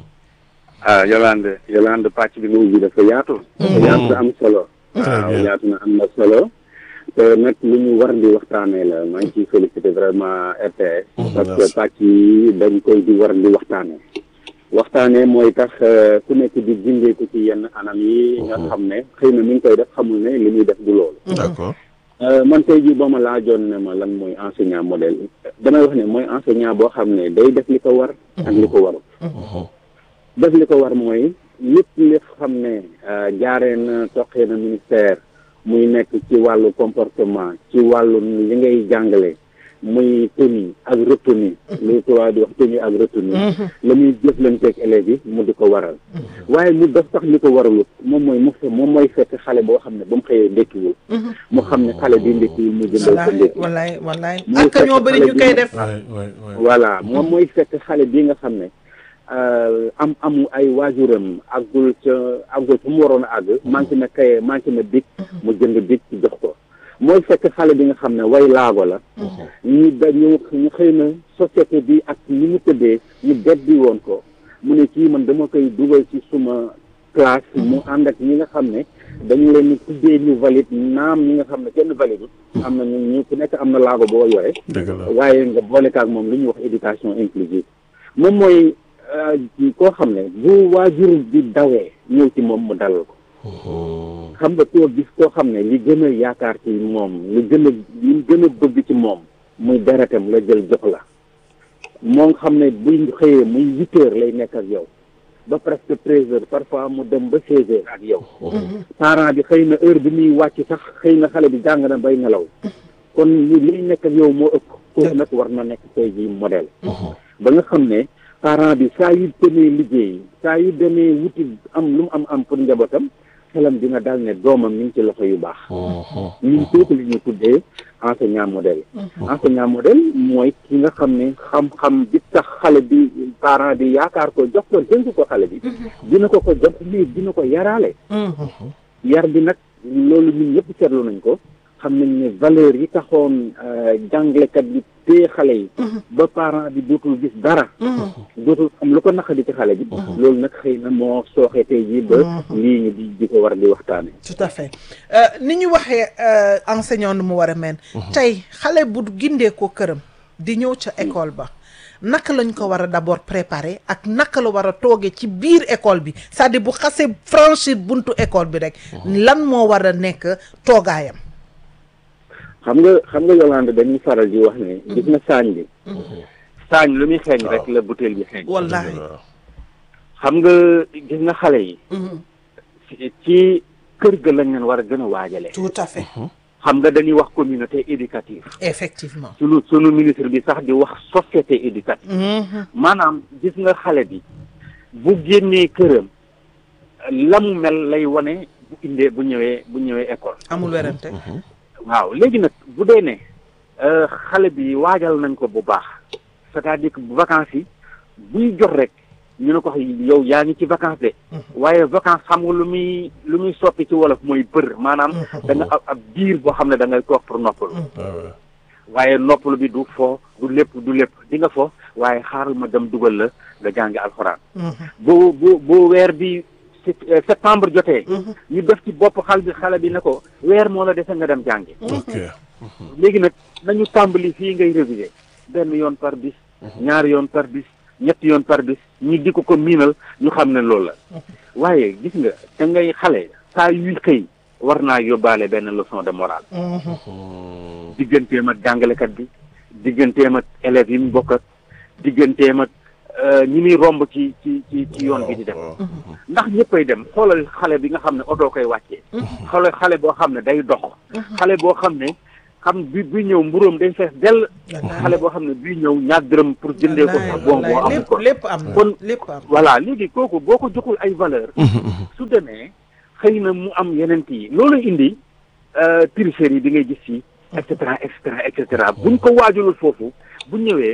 ah Yolande Yolande pàcc bi nga ubbi dafa yaatu. dafa yaatu am solo. waaw yaatu na am na solo. te nag lu ñu war di waxtaanee la maa ngi ciy félicité vraiment R T S. parce que pàcc yi dañ koy di war di waxtaanee. waxtaanee mooy tax ku nekk di gindeeku ci yenn anam yi. nga xam ne xëy na mi ngi koy def xamul ne li muy def du loolu. d'accord. man tey jii boo ma laajoon ne ma lan mooy enseignant modèle damay wax ne mooy enseignant boo xam ne day def li ko war. ak li ko warul. def li ko war mooy lépp li xam ne jaaree na toqee na ministère muy nekk ci wàllu comportement ci wàllu li ngay jàngale muy tenue ak retenue li tubaab di wax tenue ak retenue la muy jëflanteeg élèves yi mu di ko waral waaye mu def sax li ko waralut moom mooy mu moom mooy fekk xale boo xam ne ba mu xëyee ndékkiwul mu xam ne xale bi ndékkiwul mu jëndal ko ndékki wallaay wallaay ak ñoo bëri ñu koy def voilà moom mooy fekk xale bi nga xam ne am amu ay waajuram àggul ca àggul fa mu waroon a àgg manqué na kaye manqué na dik mu jënd dik ci jox ko mooy fekk xale bi nga xam ne way laago la ñu da ñu ñu xëy na société bi ak ni mu tëddee ñu beddi woon ko mu ne kii man dama koy dugal ci suma classe mu ànd ak ñi nga xam ne dañu leen ni tuddee ñu valide naam ñi nga xam ne kenn valide am na ñu ñu ku nekk am na laago boo yore waaye nga boole kaak moom li ñuy wax éducation inclusive moom mooy koo xam ne bu waajur bi dawee ñëw ci moom mu dalal ko xam nga koo gis koo xam ne li gën a yaakaar ci moom li gën a li gën a bëgg ci moom muy deretam la jël jox la moo xam ne buy xëyee muy huit heures lay nekk ak yow ba presque treize heures parfois mu dem ba seize heures ak yow parent bi xëy na heure bi muy wàcc sax xëy na xale bi jàng na bay nelaw kon liy nekk ak yow moo ëpp kooku nag war na nekk tey ji modèle ba nga xam ne parent bi saa yu demee liggéey saa yu demee wuti am lu mu am am pour njabootam xelam dina dal ne doomam mi ngi ci loxo yu baax ñun kooku li ñu tuddee enseignant modèle enseignant modèle mooy ki nga xam ne xam-xam bi tax xale bi parent bi yaakaar ko jox ko dénk ko xale bi dina ko ko jox mais dina ko yaraale yar bi nag loolu ñun ñëpp seetlu nañ ko xam nañ ne valeur yi taxoon jàngalekat bi téye xale yi ba parent bi dootul gis dara dootul am lu ko naqadi ci xale bi loolu nag xëy na moo sooxee tey jii ba lii ñu di di ko war di waxtaane tout à fait ni ñu waxee enseignant nu mu war a mel tey xale bu gindee ko këram di ñëw ca école ba naka lañ ko war a d'abord préparer ak naka la war a toogee ci biir école bi c'est-à-dire bu xasee franchir buntu école bi rek lan moo war a nekk toogaayam xam nga xam nga Yolande dañuy faral di wax ne gis na saañ bi saañ lu muy xeeñ rek la butéel bi xeeñ wallaahi xam nga gis na xale yi ci kër ga lañ leen war a gën a waajale tout à fait xam nga dañuy wax communauté éducative effectivement sunu sunu ministre bi sax di wax société éducative maanaam gis nga xale bi bu génnee këram la mu mel lay wane bu indee bu ñëwee bu ñëwee école amul werante waaw léegi nag bu dee ne xale bi waajal nañ ko bu baax c'est-à-dire que vacances yi buy jot rek ñu ne ko yow yaa ngi ci vacances de waaye vacances xam nga lu muy lu muy soppi ci wolof mooy bër maanaam da nga ab ab diir boo xam ne da ngay toog pour noppalu waaye noppalu bi du fo du lépp du lépp di nga fo waaye xaaral ma dem dugal la nga jàngi alxuraan bu bu bu weer bi septembre jotee ñu def ci bopp xal bi xale bi ne ko weer moo la dese nga dem jàngi léegi nag nañu tàmbali fii ngay réviser benn yoon par bis ñaari yoon par bis ñetti yoon par bis ñu di ko ko miinal ñu xam ne loolu la waaye gis nga da ngay xale saa yuy xëy war naa yóbbaale benn leçon de morale digganteem ak jàngalekat bi digganteem ak élèves yi mu bokk ak digganteem ak ñi muy romb ci ci ci ci yoon bi di dem ndax ñëppay dem xoolal xale bi nga xam ne oto koy wàccee xoolal xale boo xam ne day dox xale boo xam ne xam bi bi ñëw mburóom day fees dell xale boo xam ne bii ñëw ñaar dërëm pour jëndee ko sax bon boo am ko lépp am kon lépp am voilà léegi kooku boo ko joxul ay valeur su demee xëy na mu am yeneen yi loolu indi tricherie yi bi ngay gis fii et cetera et cetera et cetera buñ ko waajulul foofu bu ñëwee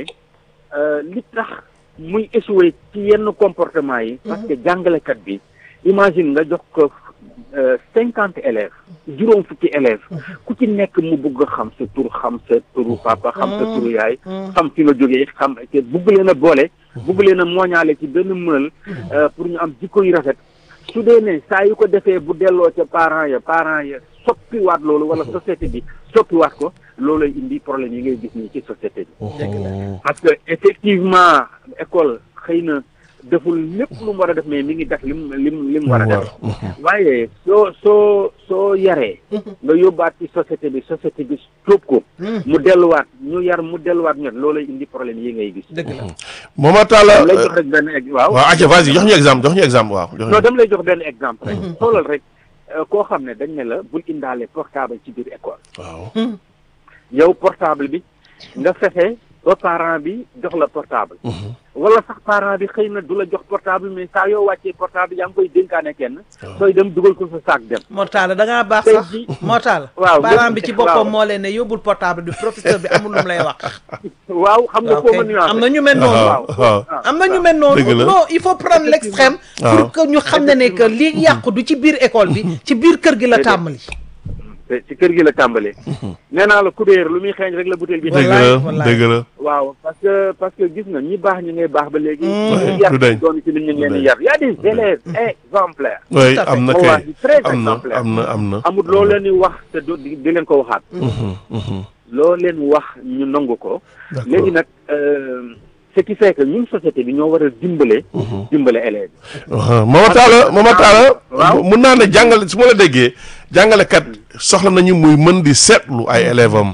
li tax muy échoué ci yenn comportement yi parce que jàngalekat bi imagine nga jox ko cinquante élèves juróom fukki élèves ku ci nekk mu bugg a xam sa tur xam sa turu papa xam sa turu yaay xam fi nga jógee xam te bugg leen a boole bugg leen a mooñaale ci benn mënal pour ñu am jikko yu rafet su dee ne saa yu ko defee bu delloo ca parents ya parents ya soppiwaat loolu wala société bi soppiwaat ko loolay indi problème yi ngay gis nii ci société bi parce que effectivement école xëy na deful lépp lu mu war a def mais mi ngi def lim lim li mu war a def waaye soo soo soo yaree nga yóbbaat ci société bi société bi tóob ko mu delluwaat ñu yar mu delluwaat ñet loolay indi problème yi ngay gis dëgg la Mama Talla lay jox rek benn ex waaw waaw aca vas-y jox ñu exemple jox ñu exemple waaw non dama lay jox benn exemple rek xoolal rek koo xam ne dañ ne la bul indaale portable ci biir école waaw yow portable bi nga fexe ba parent bi jox la portable wala sax parent bi xëy na du la jox portable mais saa yoo wàccee portable yaa ngi koy dénkaane kenn sooy dem dugal ko sa saak dem Mortala da ngaa baax sax Mortala waaw parent bi ci boppam moo leen ne yóbbul portable bi professeur bi amul lu mu lay wax waaw xam nga foo ma nuance am na ñu mel noonu waaw am na ñu mel noonu non il faut prendre l'extrême pour que ñu xam ne ne que li yàqu du ci biir école bi ci biir kër gi la tàmbali ci kër gi la tàmbalee nee naa la kubéer lu muy xeeñ rek la butéel bi dëgg la dëgg la waaw parce que parce que gis nga ñi baax ñi ngay baax ba léegi ñu yar doon ci nit ñi leen yar y a des élèves exemplaires oui am na kay très am na exemplaires am na am na amul loo leen di wax te du di leen ko waxaat loo leen wax ñu nangu ko léegi nag ce qui fait que ñun société bi ñoo war a dimbale dimbale élèves yi Mama Talla Mama Talla mun naa ne jàngale su ma la déggee jàngalekat soxla nañu muy mën di seetlu ay élèves am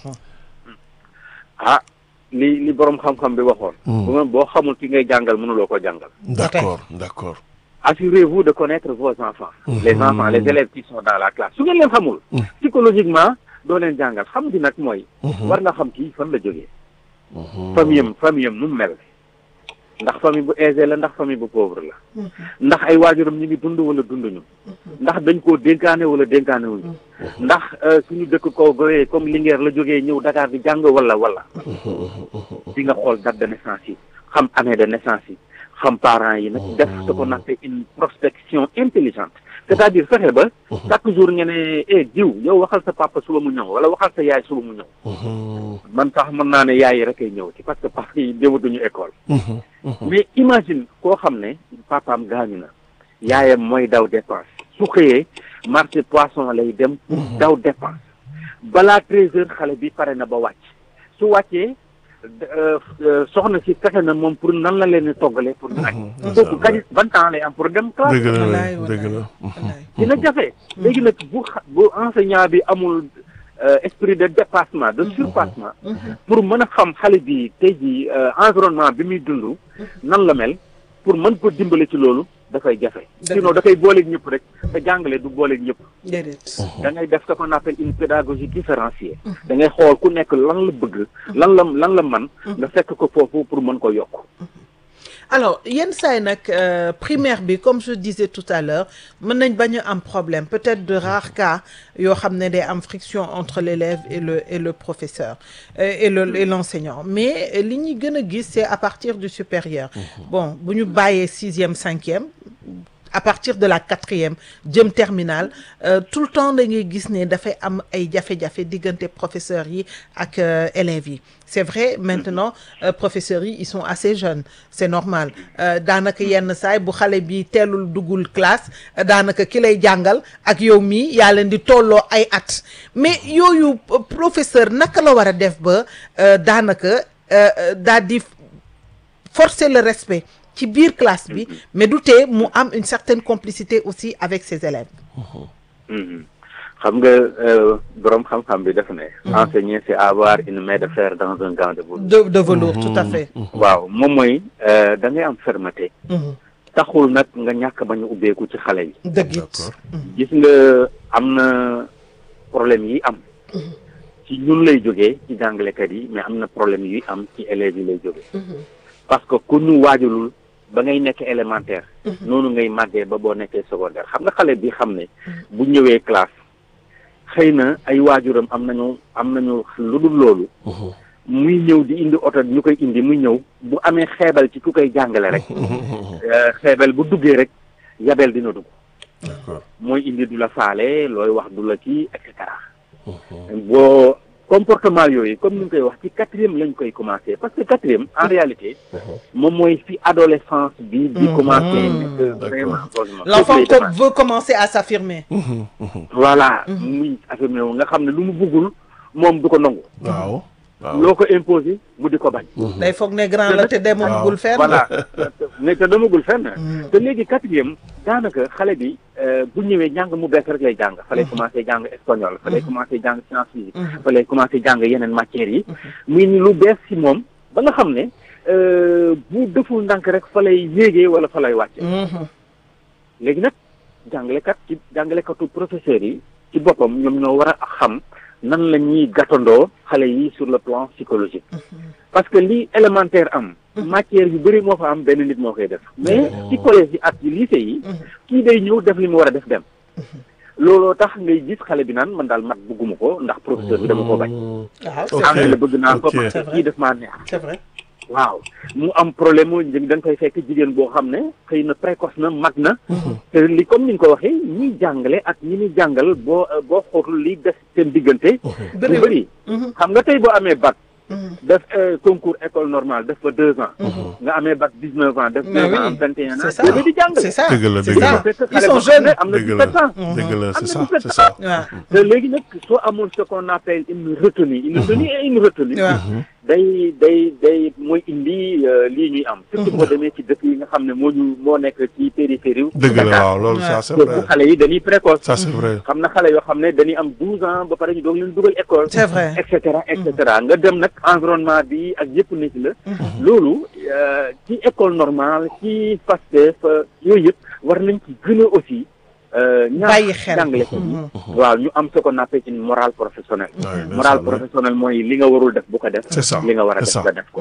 ah li li borom xam-xam bi waxoon bu boo xamul ki ngay jàngal mënuloo ko jàngal d'accord d'accord assurez-vous de connaître vos enfants les enfants les élèves qui sont dans la classe su ngeen leen xamul psychologiquement doo leen jàngal xam di nag mooy war nga xam kii fan la jógee famille am famille am nu mu mel ndax famille bu aisée la ndax famille bu pauvre la ndax ay waajuram ñu ngi dund wala dunduñu ndax dañ koo dénkaane wala dénkaane wuñu ndax suñu dëkk kaw goyee comme Linguère la jógee ñëw Dakar di jàng wala wala di nga xool date de naissance yi xam année de naissance yi xam parents yi nag def ce qu'on appelle une prospection intelligente c'est-à-dire fexe ba chaque jour nga ne eh jiw yow waxal sa papa suba mu ñëw wala waxal sa yaay suba mu ñëw man sax mën naa ne yaay yi rek ay ñëw ci parce que parce que dematuñu école mais imagine koo xam ne papaam gaañu na yaayam mooy daw dépense su xëyee marché poisson lay dem daw dépense balaa treize heures xale bi pare na ba wàcc su wàccee soxna si fexe na moom pour nan la leen di toggalee pour ñu añ kooku kañ ban temps lay am pour dem classe dëgg la dëgg la dina jafe léegi nag bu bu enseignant bi amul esprit de dépassement de surpassement pour mën a xam xale bi tey ji environnement bi muy dund nan la mel pour mën ko dimbale ci loolu dafay jafe sinon dafay booleeg ñëpp rek te jàngale du booleeg ñëpp déedéet da ngay def ce qu'on appelle une pédagogie différenciée da ngay xool ku nekk lan la bëgg lan la lan la man nga fekk ko foofu pour mën ko yokk alors yenn saay nag euh, primaire bi comme je disais tout à l'heure mën nañ bañ a am problème peut-être de rares cas yoo xam ne day am friction entre l'élève et le et le professeur euh, et le et l'enseignant mais euh, li ñuy gën a gis c'est à partir du supérieur bon bu ñu bàyyee sixième cinquième à partir de la quatrième jëm terminale euh, tout le temps da ngay gis ne dafay am ay jafe-jafe diggante professeurs yi ak euh, élèves yi c'est vrai maintenant euh, professeurs yi ils sont assez jeunes c'est normal euh, daanaka yenn saay bu xale bi teelul duggul classe euh, daanaka ki lay jàngal ak yow mii yaa leen di tolloo ay at mais yooyu euh, professeur naka la war a def ba euh, daanaka euh, daal di forcer le respect ci biir classe bi mais du tee mu am une certaine complicité aussi avec ses élèves. xam nga borom xam-xam bi def ne. enseigner c'est avoir une main de fer dans un gant de velours. de de velours tout à fait. waaw moom mooy da ngay am fermeté. taxul nag nga ñàkk bañ a ubbeeku ci xale yi. dëgg it. gis nga am na problème yi am. ci ñun lay jógee ci jàngalekat yi mais am na problème yi am ci élèves yi lay jógee. parce que ku ñu waajalul ba ngay nekk élémentaire. noonu ngay màggee ba boo nekkee secondaire xam nga xale bi xam ne. bu ñëwee classe xëy na ay waajuram am nañu am nañu lu dul loolu. muy ñëw di indi oto ñu koy indi muy ñëw bu amee xeebal ci ku koy jàngale rek. xeebal bu duggee rek yabel dina dugg. mooy indi du la faale looy wax du la kii et cetera. boo comportement yooyu comme ni ñu koy wax ci quatrième lañ koy commencer parce que quatrième en réalité moom mooy fi adolescence bi di commencer nekk vraiment l'enfant veut commencer à s'affirmer. voilà muy affirmer wu nga xam ne lu mu bëggul moom du ko nangu. waaw waaw loo ko imposer mu di ko bañ. day foog ne grand la te demagul fenn. voilà ne te demagul fenn. te léegi quatrième daanaka xale bi bu ñëwee jàng mu bees rek lay jàng fa lay commencer jàng espagnol fa lay commencer jàng science physique fa lay commencer jàng yeneen matières yi muy lu bees ci moom ba nga xam ne bu deful ndànk rek fa lay yéegee wala fa lay wàcce léegi nag jàngalekat ci jàngalekatu professeurs yi ci boppam ñoom ñoo war a xam nan la ñuy gàttandoo xale yi sur le plan psychologique parce que li élémentaire am matière yu bëri moo fa am benn nit moo koy def mais ci collège yi ak ci lycée yi kii day ñëw def li mu war a def dem looloo tax ngay gis xale bi naan man daal mat bëgguma ko ndax professeur bi dama ko bañ anglais la bëgg naa ko parce que kii def maa neex c'est vrai waaw mu am problème mu da nga koy fekk jigéen boo xam ne xëy na précoce na mag na te li comme ni nga ko waxee ñuy jàngale ak ñi ñuy jàngal boo boo xootul li des seen diggante bu bëri xam nga tey boo amee bac def concours école normale def fa deux ans nga amee bac dix-neuf ans def deux ans am vingt et un ans bébé di jàng c'est ça dëgg la c'est dëgg ça la ils sont jeunes am na dix-sept ans dëgg la c'est ça am na c'est ça te léegi nag soo amul ce qu'on appelle une retenue une retenue et une retenue day day day mooy indi lii ñuy am surtout boo demee ci dëkk yi nga xam ne moo ñu moo nekk ci périphérie dëgg la waaw loolu ça c'est vrai xale yi dañuy précoce ça c'est vrai xam na xale yoo xam ne dañuy am douze ans ba pare ñu doog leen dugal école c'est vrai et cetera et cetera nga dem nag environnement bi ak yëpp nekk la loolu ci école normale ci Pastef yooyu yëpp war nañ ci gën a aussi bàyyi xel jàngale ko waaw ñu am ce qu'on appelle une morale professionnelle morale professionnelle mooy li nga warul def bu ko def c'est ça li nga war a def nga def ko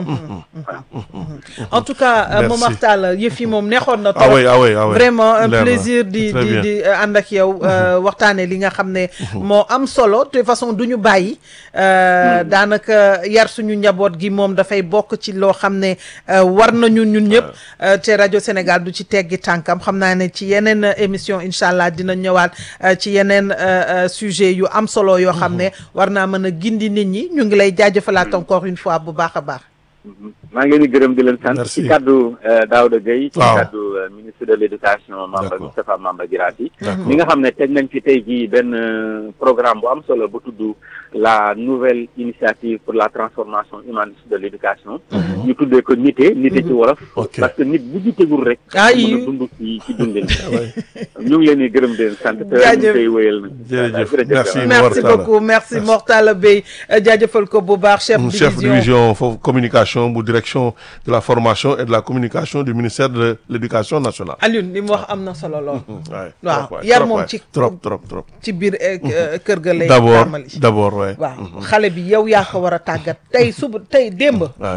en tout cas Momar Tall yëf yi moom neexoon na trop ah oui ah oui ah oui vraiment un leer na. plaisir di Très di bien. di ànd ak yow waxtaane li nga xam ne moo am solo de toute façon du ñu bàyyi daanaka yar suñu njaboot gi moom dafay bokk ci loo xam ne war nañu ñun ñëpp te rajo Sénégal du ci teggi tànkam xam naa ne ci yeneen émission incha allah dina ñëwaat ci yeneen sujet yu am solo yoo xam ne war naa mën a gindi nit ñi ñu ngi lay jaajëfalaat encore une fois bu baax a baax. maa ngi leen di gërëm di leen sant Merci. ci kaddu Daouda Gueye ci Waaw. kaddu ministre de l'éducation Mamba D'accord. Moustapha Mamba Guirassy D'accord. mi nga xam ne teg nañ fi tey jii benn euh, programme bu am solo bu tudd la nouvelle initiative pour la transformation humaniste de l'éducation ñu tuddee ko nite nite ci wolof Ok. parce que nit bu jitegul rek Ah, mën yi. a dund ci ci dundin ñu ngi leen di gërëm di leen sant te ñu Jaajëf. koy wéyal nag Jërëjëf. Merci. merci Mor Talla. beaucoup merci Mor Talla Beye jaajëfal ko bu baax chef division chef division foofu communication bu direction de la formation et de la communication du ministère de l'éducation nationale. Alioune li mu wax am na solo lool waay waaw trop waay, yar trop moom waay. ci trop trop trop. ci biir eh, eh, kër ga lay d'abord tàmbali d'abord waay. waaw xale bi yow yaa ko war a tàggat tey suba tey démb waay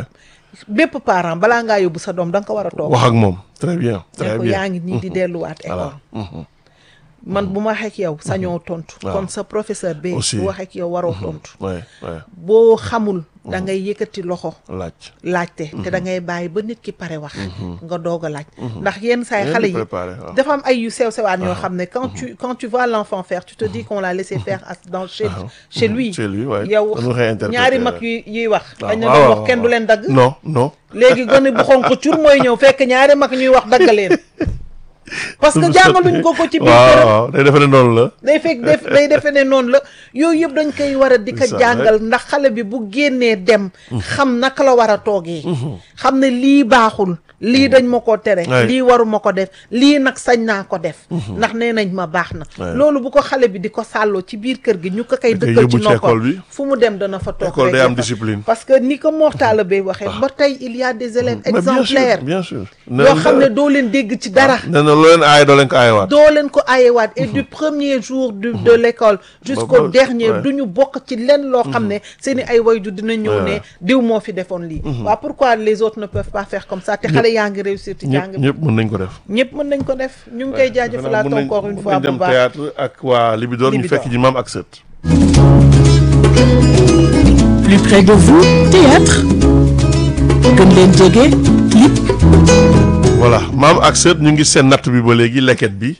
bépp parent balaa ngaa yóbbu sa doom da nga ko war a toog wax ak moom très bien très ne ko bien yaa ngi nii di delluwaat école man bu ma waxee ak yow sañoo tontu kon sa professeur bi Aussi. bu waxee ak yow waroo tontu ouais ouais boo xamul da ngay yëkkati loxo laaj laajte te da ngay bàyyi ba nit ki pare wax nga doog a laaj ndax yenn saa yi Rien xale de yi préparé, waaw. dafa am ay yu sew sewaan yoo xam ne quand tu quand tu vois l'enfant faire tu te dis qu'on l'a laissé faire à- dans chez chez lui Chez lui, ouais. yow Dañu réinterpréter, ñaari mag ouais. yu yuy wax waaw dañ ne waaw, doon waaw, wax kenn du waaw. leen dagg non non léegi gone bu xonq cur mooy ñëw fekk ñaari mag ñuy wax dagg leen parce que jàngaluñ ko ko ci biir waaw këram waaw day defe ne noonu la day fekk def day defe ne noonu la yooyu yëpp dañ koy war a di ko C'est ça, jàngal ndax xale bi bu génnee dem xam naka la war a toogee xam ne lii baaxul lii dañ ma ko tere Ouais. lii waruma ko def lii nag sañ naa ko def ndax nee nañ ma baax na Ouais. loolu bu ko xale bi di ko sàlloo ci biir kër gi ñu ko koy Da koy dëkkal ci yóbbu ci école bi. noppam fu mu dem dana fa toog École rek day am defar. discipline. parce que ni ko Mortala Bay waxee ba tey il y a des élèves mais bien sûr exemplaires bien sûr yoo xam ne doo leen dégg ci dara nee na loo leen aaye doo leen ko aayewaat doo leen ko ayewaat et du premier jour du de l'école jusqu'au ba- dernier ouais. du ñu bokk ci lenn loo xam ne seeni ay wayju dina ñëw ne Ouais. diw moo fi defoon lii waaw pourquoi les autres ne peuvent pas faire comme ça te xale yaa ngi réussir ci jàng ñëpp bi ñëpp mën nañ ko def ñëpp mën nañ ko def ñu ngi koy jaajëfalaat Mën nañ- encore une mën fois nañ bu dem baax théâtre ak waa Libidor ñu Libidor. fekk ji maam ak sët Plus près de vous, théâtre. Gën leen jege, clip. voilà maam ak sët ñu ngi seen natt bi ba léegi leket bi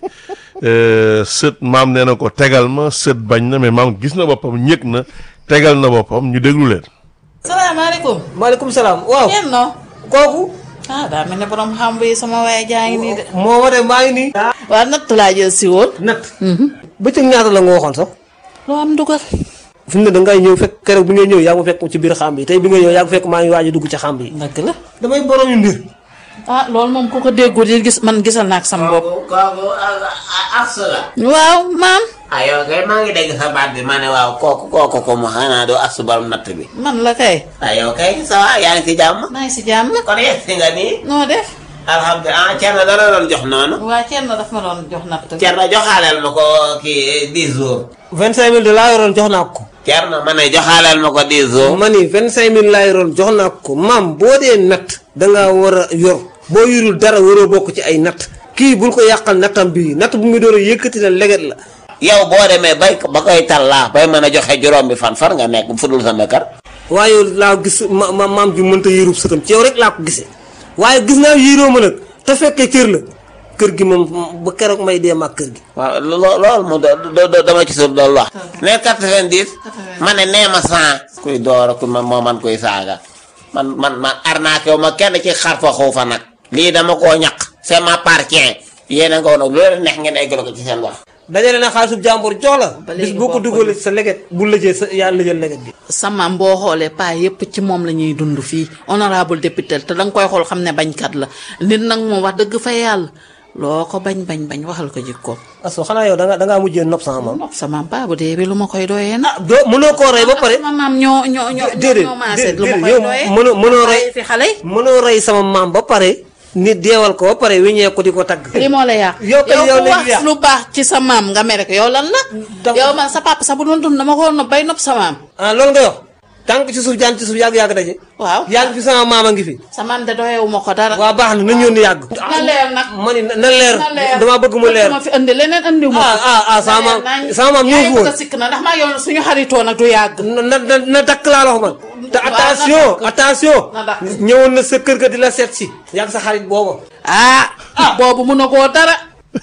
Euh, sët maam nee na ko tegal ma sët bañ na mais maam gis na boppam ñëg na tegal na boppam ñu déglu leen salaamaaleykum. maaleykum salaam waaw kenn noo. kooku ah daa mel ne borom xam bi sama waaye jaa ngi nii de. moo ma de maa ngi nii waaw natt laa jël si woon. nat bëccëg ñaata la nga waxoon sax loo am dugal. fi mu ne da ngay ñëw fekk keroog bi ngay ñëw yaa ngi fekk ci biir xàmb yi tey bi ngay ñëw yaa ngi fekk maa ngi waaj a dugg ci xàmb yi dëgg la. damay borom yu mbir ah loolu moom ku ko déggoo di gis man gisal naa ak sama bopp. kooku kooku Assa la. waaw maam. ah yow kay maa ngi dégg sa baat bi ma ne waaw kooku kooku ko mu xanaa doo Assa borom natt bi. man la kay. ah yow kay ça va yaa ngi ci jàmm. maa ngi si jàmm. kon yegg si nga nii. noo def. alhamdulilah ah Thierno dara doon jox noonu. waa Thierno daf ma doon jox natt. Thierno joxaaleel ma ko kii dix jours. vingt cinq mille de laa yoroon jox naa ko Thierno ma ne joxaaleel ma ko dix jours. ma ni vingt cinq mille laa yoroon jox naa ko maam boo dee natt dangaa war a yor boo yorul dara waroo bokk ci ay natt kii bul ko yàqal nattam bii natt bu muy door a yëkkati la leget la yow boo demee bay ba koy tallaa bay mën a joxe juróom bi fan far nga nekk fudul sa mekkar. waaye yow laa gis ma ma maam ju mënta yërub sëtam ci yow rek laa ko gisee waaye gis naa yéroo ma nag te fekkee kër la kër gi moom ba keroog may dee mag kër gi waaw loo loolu moom do do dama ci suuf doolu wax. nee quatre-vingt-dix. ma ne nee ma cent. kuy door ku ma moo man kuy saaga man man man arnaqué wu ma kenn ci xarfa xuufa nag. lii dama koo ñaq. c'est m'appartient. yéen a nga woon loolu neex ngeen eggale ko ci seen wax. dajale na xaalisub jàmbur jox la Ba léegi bis boo ko boo ko dugalee sa leget bu lëjee sa yaa lëjal leget bi sama boo xoolee paa yépp ci moom la ñuy dund fii honorable député te danga koy xool xam ne bañkat la nit nag moom wax dëgg fa yàlla loo ko bañ bañ bañ waxal ko jikko. aso xanaa yow danga dangaa mujjee nopp sama maam nopp sama paa bu dee bi lu ma koy doyee na. ah doo mënoo koo rey ba pare sama maam ñoo ñoo ñoo déedéet ñoo maase lu ma déedéet koy yow doyee. mënoo mënoo rey fi xale yi. mënoo rey sama maam ba pare nit deewal ko ba pare wiññee ko di ko tagg lii moo la yàq. yow kay yow ku léegi wax yàq. lu baax ci sa maam nga mere ko yow lan la. Dafa- yow man sa papa sax bu doon dund dama ko woon nopp bay nopp sa maam. ah loolu nga wax tànk ci suuf jaan ci suuf yàgg-yàgg daje waaw yàgg fi sama maam a ngi fi sa maam de doyewu ma ko dara. waa baax na nañ yónni yàgg na leer nag. ma ni na leer na leer damaa bëgg mu leer ma fi indi leneen andiw ma. ah ah ah sama maam sama maam ñëw fi woon sikk na ndax maa yow suñu xaritoo nag du yàgg. na na na dakk laa la wax man te Waaw, na attention dakk. attention Na dakk. ñëwoon na sa kër ga di la seet si yàgg sa xarit booba ah boobu mun a koo dara.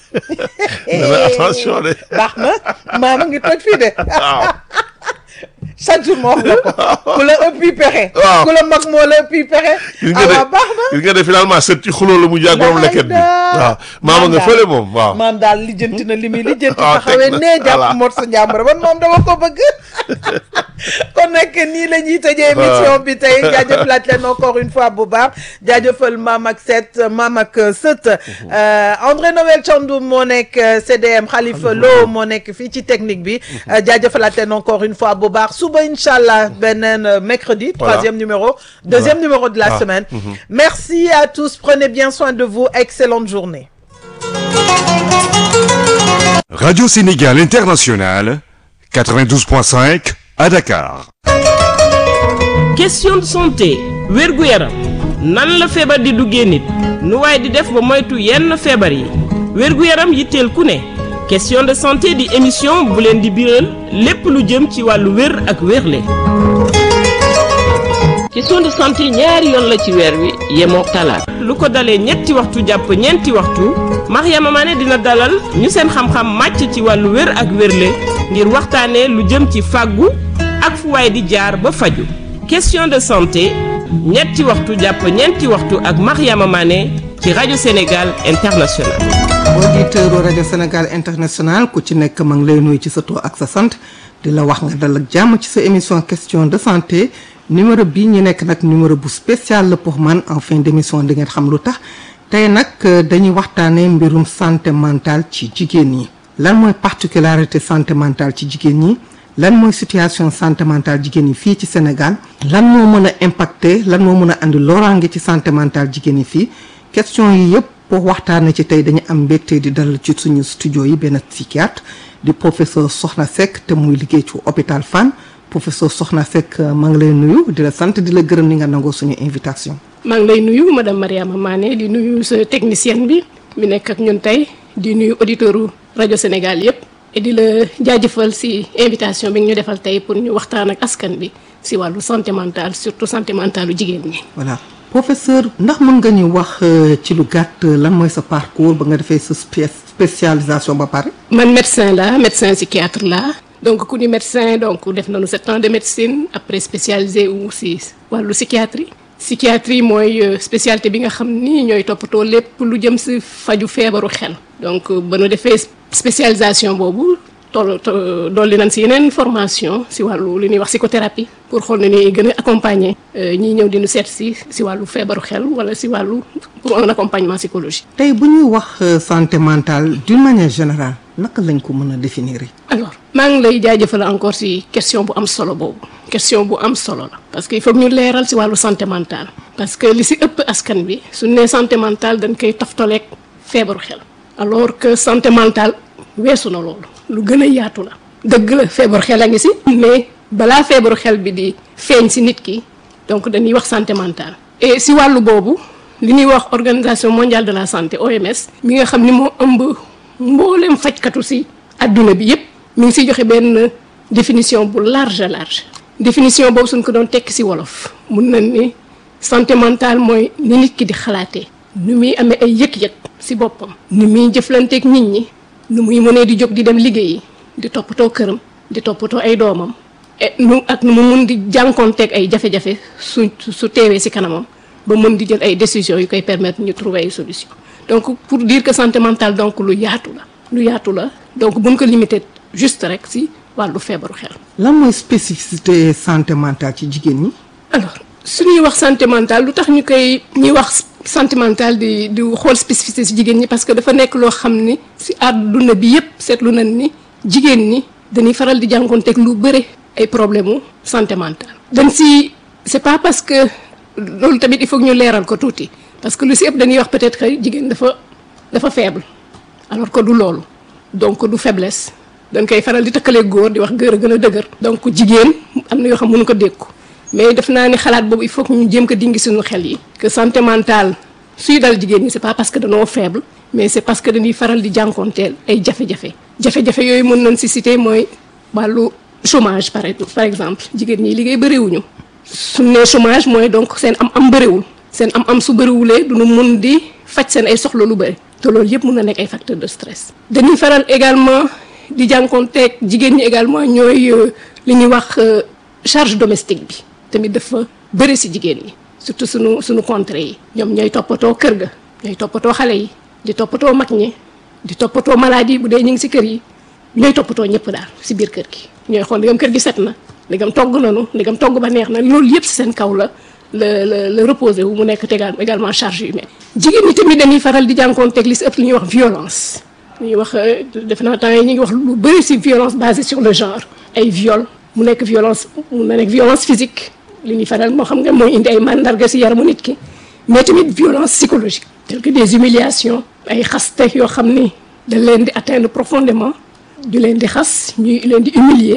nee na attention de baax na maa ma ngi toj fii de waaw chaque jour moo wax la ko ku la ëppi pexe Waaw. ku la mag moo la ëppi pexe gis nga ah de waaw baax na gis nga de finalement sët ci xuloo la mu jàg borom leket bi waaw maama nga fële moom waaw maam daal lijjanti na li muy lijjanti waaw, taxawee teg na, nee jàpp voilà. mot sa njàmbur man moom dama ko bëgg kon nag nii la ñuy tëjee émission bi tey jaajëfalaat leen encore une fois bu baax jaajëfal maam ak set maam ak sët André Noël Thiandoum moo nekk C D M Khalifa Lo moo nekk fii ci technique bi jaajëfalaat leen encore une fois bu baax suba incha allah beneen mercredi troisième numéro deuxième numéro de la Ah. semaine merci à tous prenez bien soin de vous excellente journée. Radio Sénégal International, quatre-vingt-douze point cinq à Dakar. Question de santé wér-gu-yaram nan la feebar di duggee nit nu waay di def ba moytu yenn feebar yi wér-gu-yaram yitteel ku ne question de santé di émission bu leen di biral lépp lu jëm ci wàllu wér ak wérle question de santé ñaari yoon la ci weer wi yemook talaata lu ko dalee ñetti waxtu jàpp ñeenti waxtu Mariama Mané dina dalal ñu seen xam-xam màcc ci wàllu wér ak wérle ngir waxtaanee lu jëm ci fàggu ak fu waay di jaar ba faju question de santé ñetti waxtu jàpp ñeenti waxtu ak Mariama Mané ci rajo Sénégal International. auditeur rajo Sénégal International ku ci nekk ma ngi lay nuyu ci sa tur ak sa sant di la wax nga dal ak jàmm ci sa émission question de santé numéro bii ñu nekk nag numéro bu spécial la pour man en fin d'émission di ngeen xam lu tax tey nag dañuy waxtaanee mbirum santé mentale ci jigéen ñi lan mooy particularité santé mentale ci jigéen ñi lan mooy situation santé mentale jigéen ñi fii ci Sénégal lan moo mën a impacter lan moo mën a andi loraange ci santé mentale jigéen ñi fii question yi yëpp pour waxtaanee ci tey dañu am mbégte di dalal ci suñu studio yi benn psychiatre di professeur Sokhna Seck te muy liggéey ci hôpital Fann professeur Sokhna Seck maa ngi lay nuyu di la sant di la gërëm ni nga nangoo suñu invitation. maa ngi lay nuyu madame Mariama Mané di nuyu sa technicienne bi mi nekk ak ñun tey di nuyu auditeuru rajo Sénégal yëpp et di la jaajëfal si invitation bi ñu defal tey pour ñu waxtaan ak askan bi si wàllu santé mentale surtout santé mentale lu jigéen ñi. voilà professeur ndax mën nga ñu wax ci lu gàtt lan mooy sa parcours ba nga defee sa spécialisation ba pare. man médecin la médecin psychiatre la donc ku ni médecin donc def nañu sept ans de médecine après spécialisé wu si wàllu psychiatrie. psychiatrie mooy spécialité bi nga xam ni ñooy toppatoo lépp lu jëm si faju feebaru xel donc ba nu defee spécialisation boobu toll dolli nañ si yeneen formation si wàllu li ñuy wax psychothérapie pour xool ne ni gën a accompagner ñiy ñëw di nu seet si si wàllu feebaru xel wala si wàllu pour un accompagnement psychologique. tey bu ñuy wax santé mentale d'une manière générale naka lañ ko mën a définir. alors maa ngi lay jaajëfal encore si question bu am solo boobu question bu am solo la parce que il faut ñu leeral si wàllu santé mentale parce que li si ëpp askan bi su nee santé mentale dañ koy toftaleeg feebaru xel alors que santé mentale weesu na loolu lu gën a yaatu la dëgg la feebaru xel a ngi si mais balaa feebaru xel bi di feeñ si nit ki donc dañuy wax santé mentale et si wàllu boobu li ñuy wax organisation mondiale de la santé O M S mi nga xam ni moo ëmb mboolem fajkatu si adduna bi yépp mi ngi siy joxe benn définition bu large large définition boobu suñ ko doon tekki si wolof mun nañ ni santé mentale mooy ni nit ki di xalaatee nu muy amee ay yëg-yëg si boppam ni muy jëflanteeg nit ñi nu muy mënee di jóg di dem liggéeyi di toppatoo këram di toppatoo ay doomam et nu ak nu mu mun di jànkoonteeg ay jafe-jafe su su teewee si kanamam ba mën di jël ay décisions yu koy permettre ñu trouver ay solutions donc pour dire que santé mentale donc lu yaatu la lu yaatu la donc buñ ko limité juste rek si wàllu feebaru xel. lan mooy spécificité santé mentale ci jigéen ñi. alors su ñuy wax santé mentale lu tax ñu koy ñuy wax santé mentale di di xool spécificité si jigéen ñi parce que dafa nekk loo xam ni si àdduna bi yépp seetlu nañ ni jigéen ñi dañuy faral di jànkoonteeg lu bëre ay problème mu santé mentale. dañ si c'est pas parce que loolu tamit il faut que ñu leeral ko tuuti parce que lu si ëpp dañuy wax peut-être que jigéen dafa dafa faible alors que du loolu donc du faiblesse. dañ koy faral di tëkkalee góor di wax góor a gën a dëgër donc jigéen am na yoo xam mënu ko dékku mais def naa ni xalaat boobu il faut que ñu jéem ko dingi suñu xel yi que santé mentale suy dal jigéen ñi c'est pas parce que dañoo faible mais c'est parce que dañuy faral di jànkoonteel ay jafe-jafe jafe-jafe yooyu mën nañ si citer mooy wàllu chômage par par exemple jigéen ñi liggéey bëriwuñu suñ nee chômage mooy donc seen am am bëriwul seen am am su bëriwulee duñu mun di faj seen ay soxla lu bëri te loolu yëpp mun na nekk ay facteurs de stress dañuy faral également di jànkoonteeg jigéen ñi également ñooy li ñuy wax charge domestique bi tamit dafa bëri si jigéen ñi surtout suñu suñu contrée yi ñoom ñooy toppatoo kër ga ñooy toppatoo xale yi di toppatoo mag ñi di toppatoo maladie bu dee ñu ngi si kër yi ñooy toppatoo ñëpp daal si biir kër gi ñooy xool ndigam kër gi set na ndigam togg nanu ndigam togg ba neex na loolu yëpp si seen kaw la la la la reposé wu mu nekk tegal également charge humaine jigéen ñi tamit dañuy faral di jànkoonteeg li si ëpp li ñuy wax violence ñuy wax def naa temps yi ñu ngi wax lu bëri ci violence basée sur le genre ay viol mu nekk violence mu na nekk violence physique li ñuy faral moo xam nga mooy indi ay mandarga ci yaramu nit ki mais tamit violence psychologique telles que des humiliations ay xaste yoo xam ni dañ leen di atteindre profondément di leen di xas ñuy leen di humilier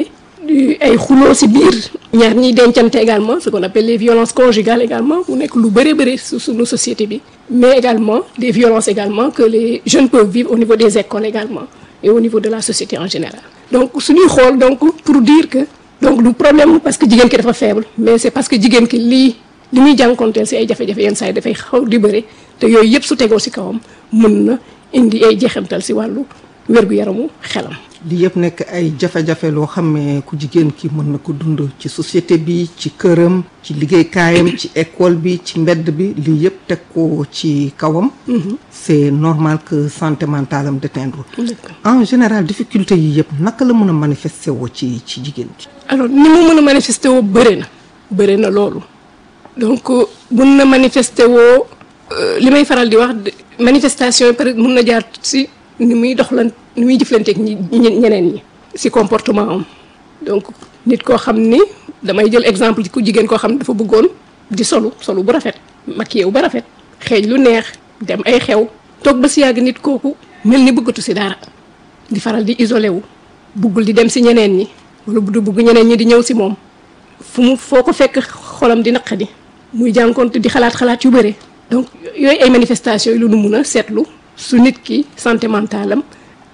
ay xuloo si biir ñaar ñiy dencante également ce qu'on appelle les violences conjugales également mu nekk lu bëree bëri su suñu société bi mais également des violences également que les jeunes peuvent vivre au niveau des écoles également et au niveau de la société en général donc suñuy xool donc pour dire que donc du problème parce que jigéen ki dafa faible mais c'est parce que jigéen ki lii li muy jànkonteel si ay jafe-jafe yenn saa yi dafay xaw di bëri te yooyu yëpp su tegoo si kawam mën na indi ay jeexamtal si wàllu wér-gu-yaramu xelam. li yëpp nekk ay jafe-jafe loo xam ne ku jigéen ki mën na ko dund ci société bi ci këram ci liggéeykaayam ci école bi ci mbedd bi lii yëpp teg ko ci kawam. c'est normal que santé mentale am déteindre. en général difficulté yi yëpp naka la mën a manifester woo ci ci jigéen ji. alors ni mu mën a manifester woo bëri na bëri na loolu donc mën na manifester woo li may faral di wax manifestation yi peut-être mën na jaar si ni muy doxlan ni muy jëflanteeg ñi ñeneen ñi si comportement am donc nit koo xam ni damay jël exemple ci ku jigéen koo xam ne dafa bëggoon di solu solu bu rafet maquillé wu ba rafet xeeñ lu neex dem ay xew toog ba si yàgg nit kooku mel ni bëggatu si dara di faral di isolé wu buggul di dem si ñeneen ñi wala du bugg ñeneen ñi di ñëw si moom fu mu foo ko fekk xolam di naqadi muy jànkoonte di xalaat xalaat yu bëre donc yooyu ay manifestations yi lu nu mun a seetlu su nit ki santé mentale am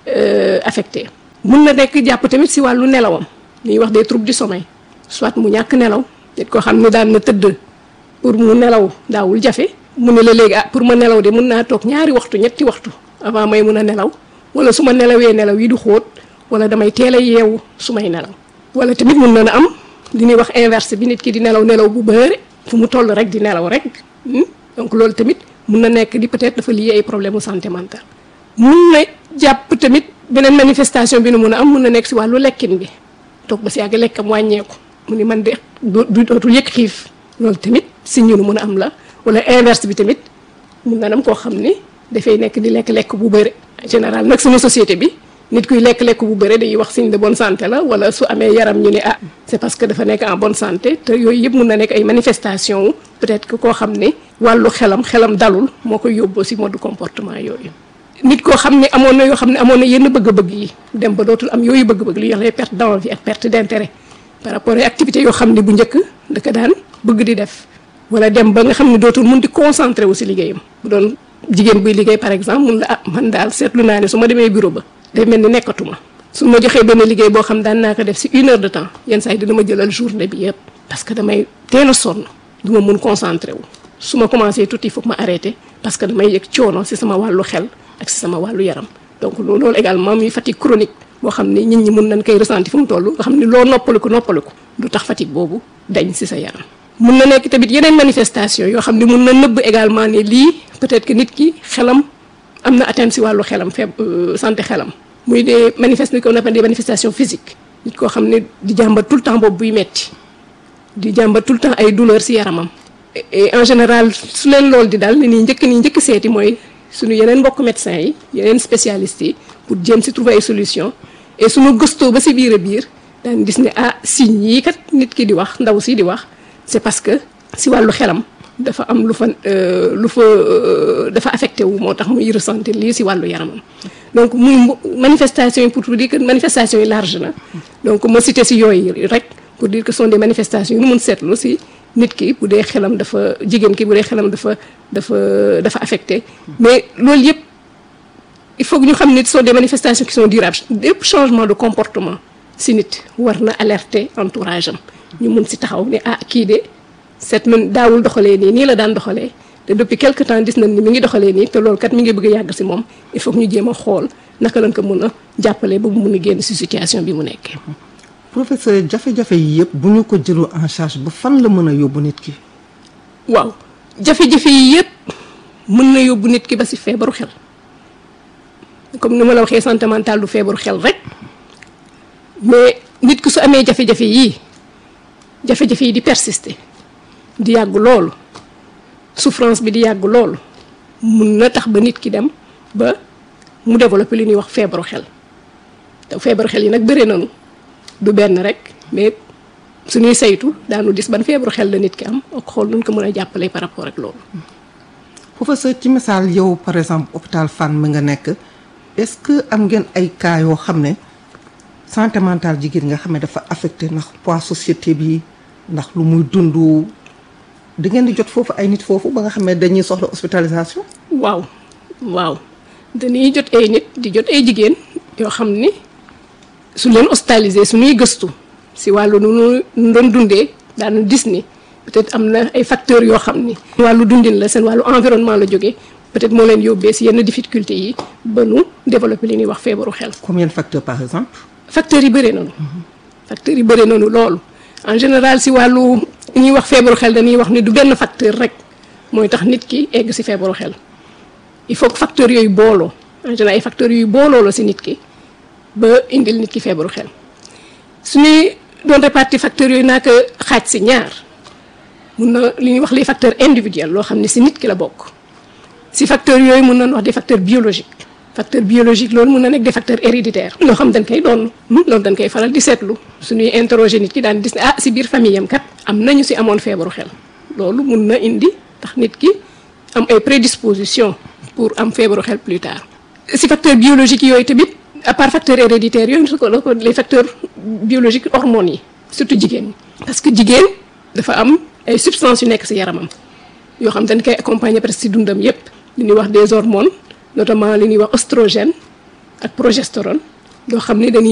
affecté mun na nekk jàpp tamit si wàllu nelawam ñuy wax des troubles du sommeil soit mu ñàkk nelaw nit koo xam ne daan na tëdd pour mu nelaw daawul jafe mu ne la léegi ah pour ma nelaw de mun naa toog ñaari waxtu ñetti waxtu avant may mun a nelaw wala su ma nelawee nelaw yi du xóot wala damay teel a yeewu su may nelaw wala tamit mun na am li ñuy wax inverse bi nit ki di nelaw nelaw bu bëri fu mu toll rek di nelaw rek donc loolu tamit mun na nekk di peut-être dafa lié ay problème mu santé mentale mun na jàpp tamit beneen manifestation bi nu mun a am mun na nekk si wàllu lekkin bi toog ba si yàgg lekkam wàññeeku mu ni man de du dootul yëg xiif loolu tamit si ñu nu mun a am la wala inverse bi tamit mun na am koo xam ni dafay nekk di lekk-lekk bu bëri en général nag sama société bi nit kuy lekk-lekk bu bëri dañuy wax signe de bonne santé la wala su amee yaram ñu ne ah c'est parce que dafa nekk en bonne santé te yooyu yëpp mun na nekk ay manifestation peut-être que koo xam ne wàllu xelam xelam dalul moo koy yóbboo si mode comportement yooyu nit koo xam ne amoon na yoo xam ne amoon na yenn bëgg-bëgg yi dem ba dootul am yooyu bëgg-bëgg li yoxlee perte d'envie ak perte d'intérêt par rapport ak activités yoo xam ne bu njëkk da ko daan bëgg di def wala dem ba nga xam ne dootul mun di concentré wu si liggéeyam bu doon jigéen buy liggéey par exemple mun la ah man daal seetlu naa ne su ma demee bureau ba day mel ni nekkatuma su ma joxee benn liggéey boo xam daan naa ko def si une heure de temps yenn saa yi dina ma jëlal journée bi yëpp parce que damay teel a sonn du ma mun concentré wu su ma commencé tuuti il faut que ma arrêté parce que damay yëg coono si sama wàllu xel ak si sama wàllu yaram donc loolu également muy fatigue chronique boo xam ne nit ñi mun nañ koy ressentir fu mu toll nga xam ne loo noppaliku noppaliku du tax fatigue boobu dañ si sa yaram mun na nekk tamit yeneen manifestation yoo xam ne mun na nëbb également ne lii peut-être que nit ki xelam am na atteinte si wàllu xelam feeb santé xelam muy des manifestations qu'on appelle des manifestations physiques nit koo xam ne di jàmbat tout le temps boobu buy metti di jàmbat tout le temps ay douleur si yaramam et en général su leen loolu di dal ni nii njëkk nii njëkk seeti mooy suñu yeneen mbokk médecins yi yeneen spécialistes yi pour jéem si trouver ay solution et suñu gëstoo ba si biir a biir daan gis ne ah signes yii kat nit ki di wax ndaw si di wax c'est parce que si wàllu xelam dafa am lu fa lu fa dafa affecté wu moo tax muy ressentir lii si wàllu yaramam donc muy manifestation yi pour dire que manifestation yi large na donc ma cité si yooyu rek pour dire que ce sont des manifestations yu nu mun seetlu si nit ki bu dee xelam dafa jigéen ki bu dee xelam dafa dafa dafa affecté mais loolu yëpp il faut que ñu xam ne ce sont des manifestations qui sont durables lépp changement de comportement si nit war na alerter entourage am ñu mun si taxaw ne ah kii de seet man daawul doxalee nii nii la daan doxalee te depuis quelque temps gis nañ ni mi ngi doxalee nii te loolu kat mi ngi bëgg a yàgg si moom il faut que ñu jéem a xool naka lañ ko mun a jàppale ba mu mun a génn si situation bi mu nekkee. professeur jafe-jafe yi yëpp bu ñu ko jëloo en charge ba fan la mën a yóbbu nit ki. waaw jafe-jafe yi yëpp mën na yóbbu nit ki ba si feebaru xel comme ni ma la waxee santé mentale du feebaru xel rek mais nit ki su amee jafe-jafe yii jafe-jafe yi di persister di yàgg loolu souffrance bi di yàgg loolu mun na tax ba nit ki dem ba mu développer li ñuy wax feebaru xel te feebaru xel yi nag bëri nañu du benn rek mais suñuy saytu daanu gis ban feebaru xel la nit ki am ak xool nuñ ko mën a jàppale par rapport ak loolu. professeur ci misaal yow par exemple hôpital Fann mi nga nekk est-ce que am ngeen ay cas yoo xam ne santé mentale jigéen nga xam ne dafa affecté ndax poids société bi ndax lu muy dund da ngeen di jot foofu ay nit foofu ba nga xam ne dañuy soxla hospitalisation. waaw waaw dañuy jot ay nit di jot ay jigéen yoo xam ni su leen hospitalisé suñuy gëstu si wàllu nu nu doon dundee daanu gis ni peut-être am na ay facteurs yoo xam ni wàllu dundin la seen wàllu environnement la jógee peut-être moo leen yóbbee si yenn difficultés yi ba nu développer li ñuy wax feebaru xel. combien de facteurs par exemple. facteurs yi bëree nañu. facteurs yi bëree nañu loolu en général si wàllu ñuy wax feebaru xel dañuy wax ni du benn facteur rek mooy tax nit ki egg si feebaru xel il faut que facteurs yooyu booloo en général ay facteurs yooyu booloo la si nit ki ba indil nit ki feebaru xel suñuy doon répartir facteurs yooyu naa ko xaaj si ñaar mun na li ñuy wax les facteurs individuels loo xam ne si nit ki la bokk si facteurs yooyu mun nañ wax des facteurs biologiques facteur biologique loolu mun na nekk des facteurs héréditaires loo xam dañ koy doon loolu dañ koy faral di seetlu suñuy interroger nit ki daan gis ne ah si biir famille am kat am nañu si amoon feebaru xel loolu mun na indi tax nit ki am ay prédisposition pour am feebaru xel plus tard si facteurs biologiques yooyu tamit à part facteurs héréditaires yooyu su ko les facteurs biologiques hormones yi surtout jigéen ñi parce que jigéen dafa am ay substances yu nekk si yaramam yoo xam dañ koy accompagner presque si dundam yépp li ñuy wax des hormones notamment li ñuy wax oestrogène ak progestérone yoo xam ni dañuy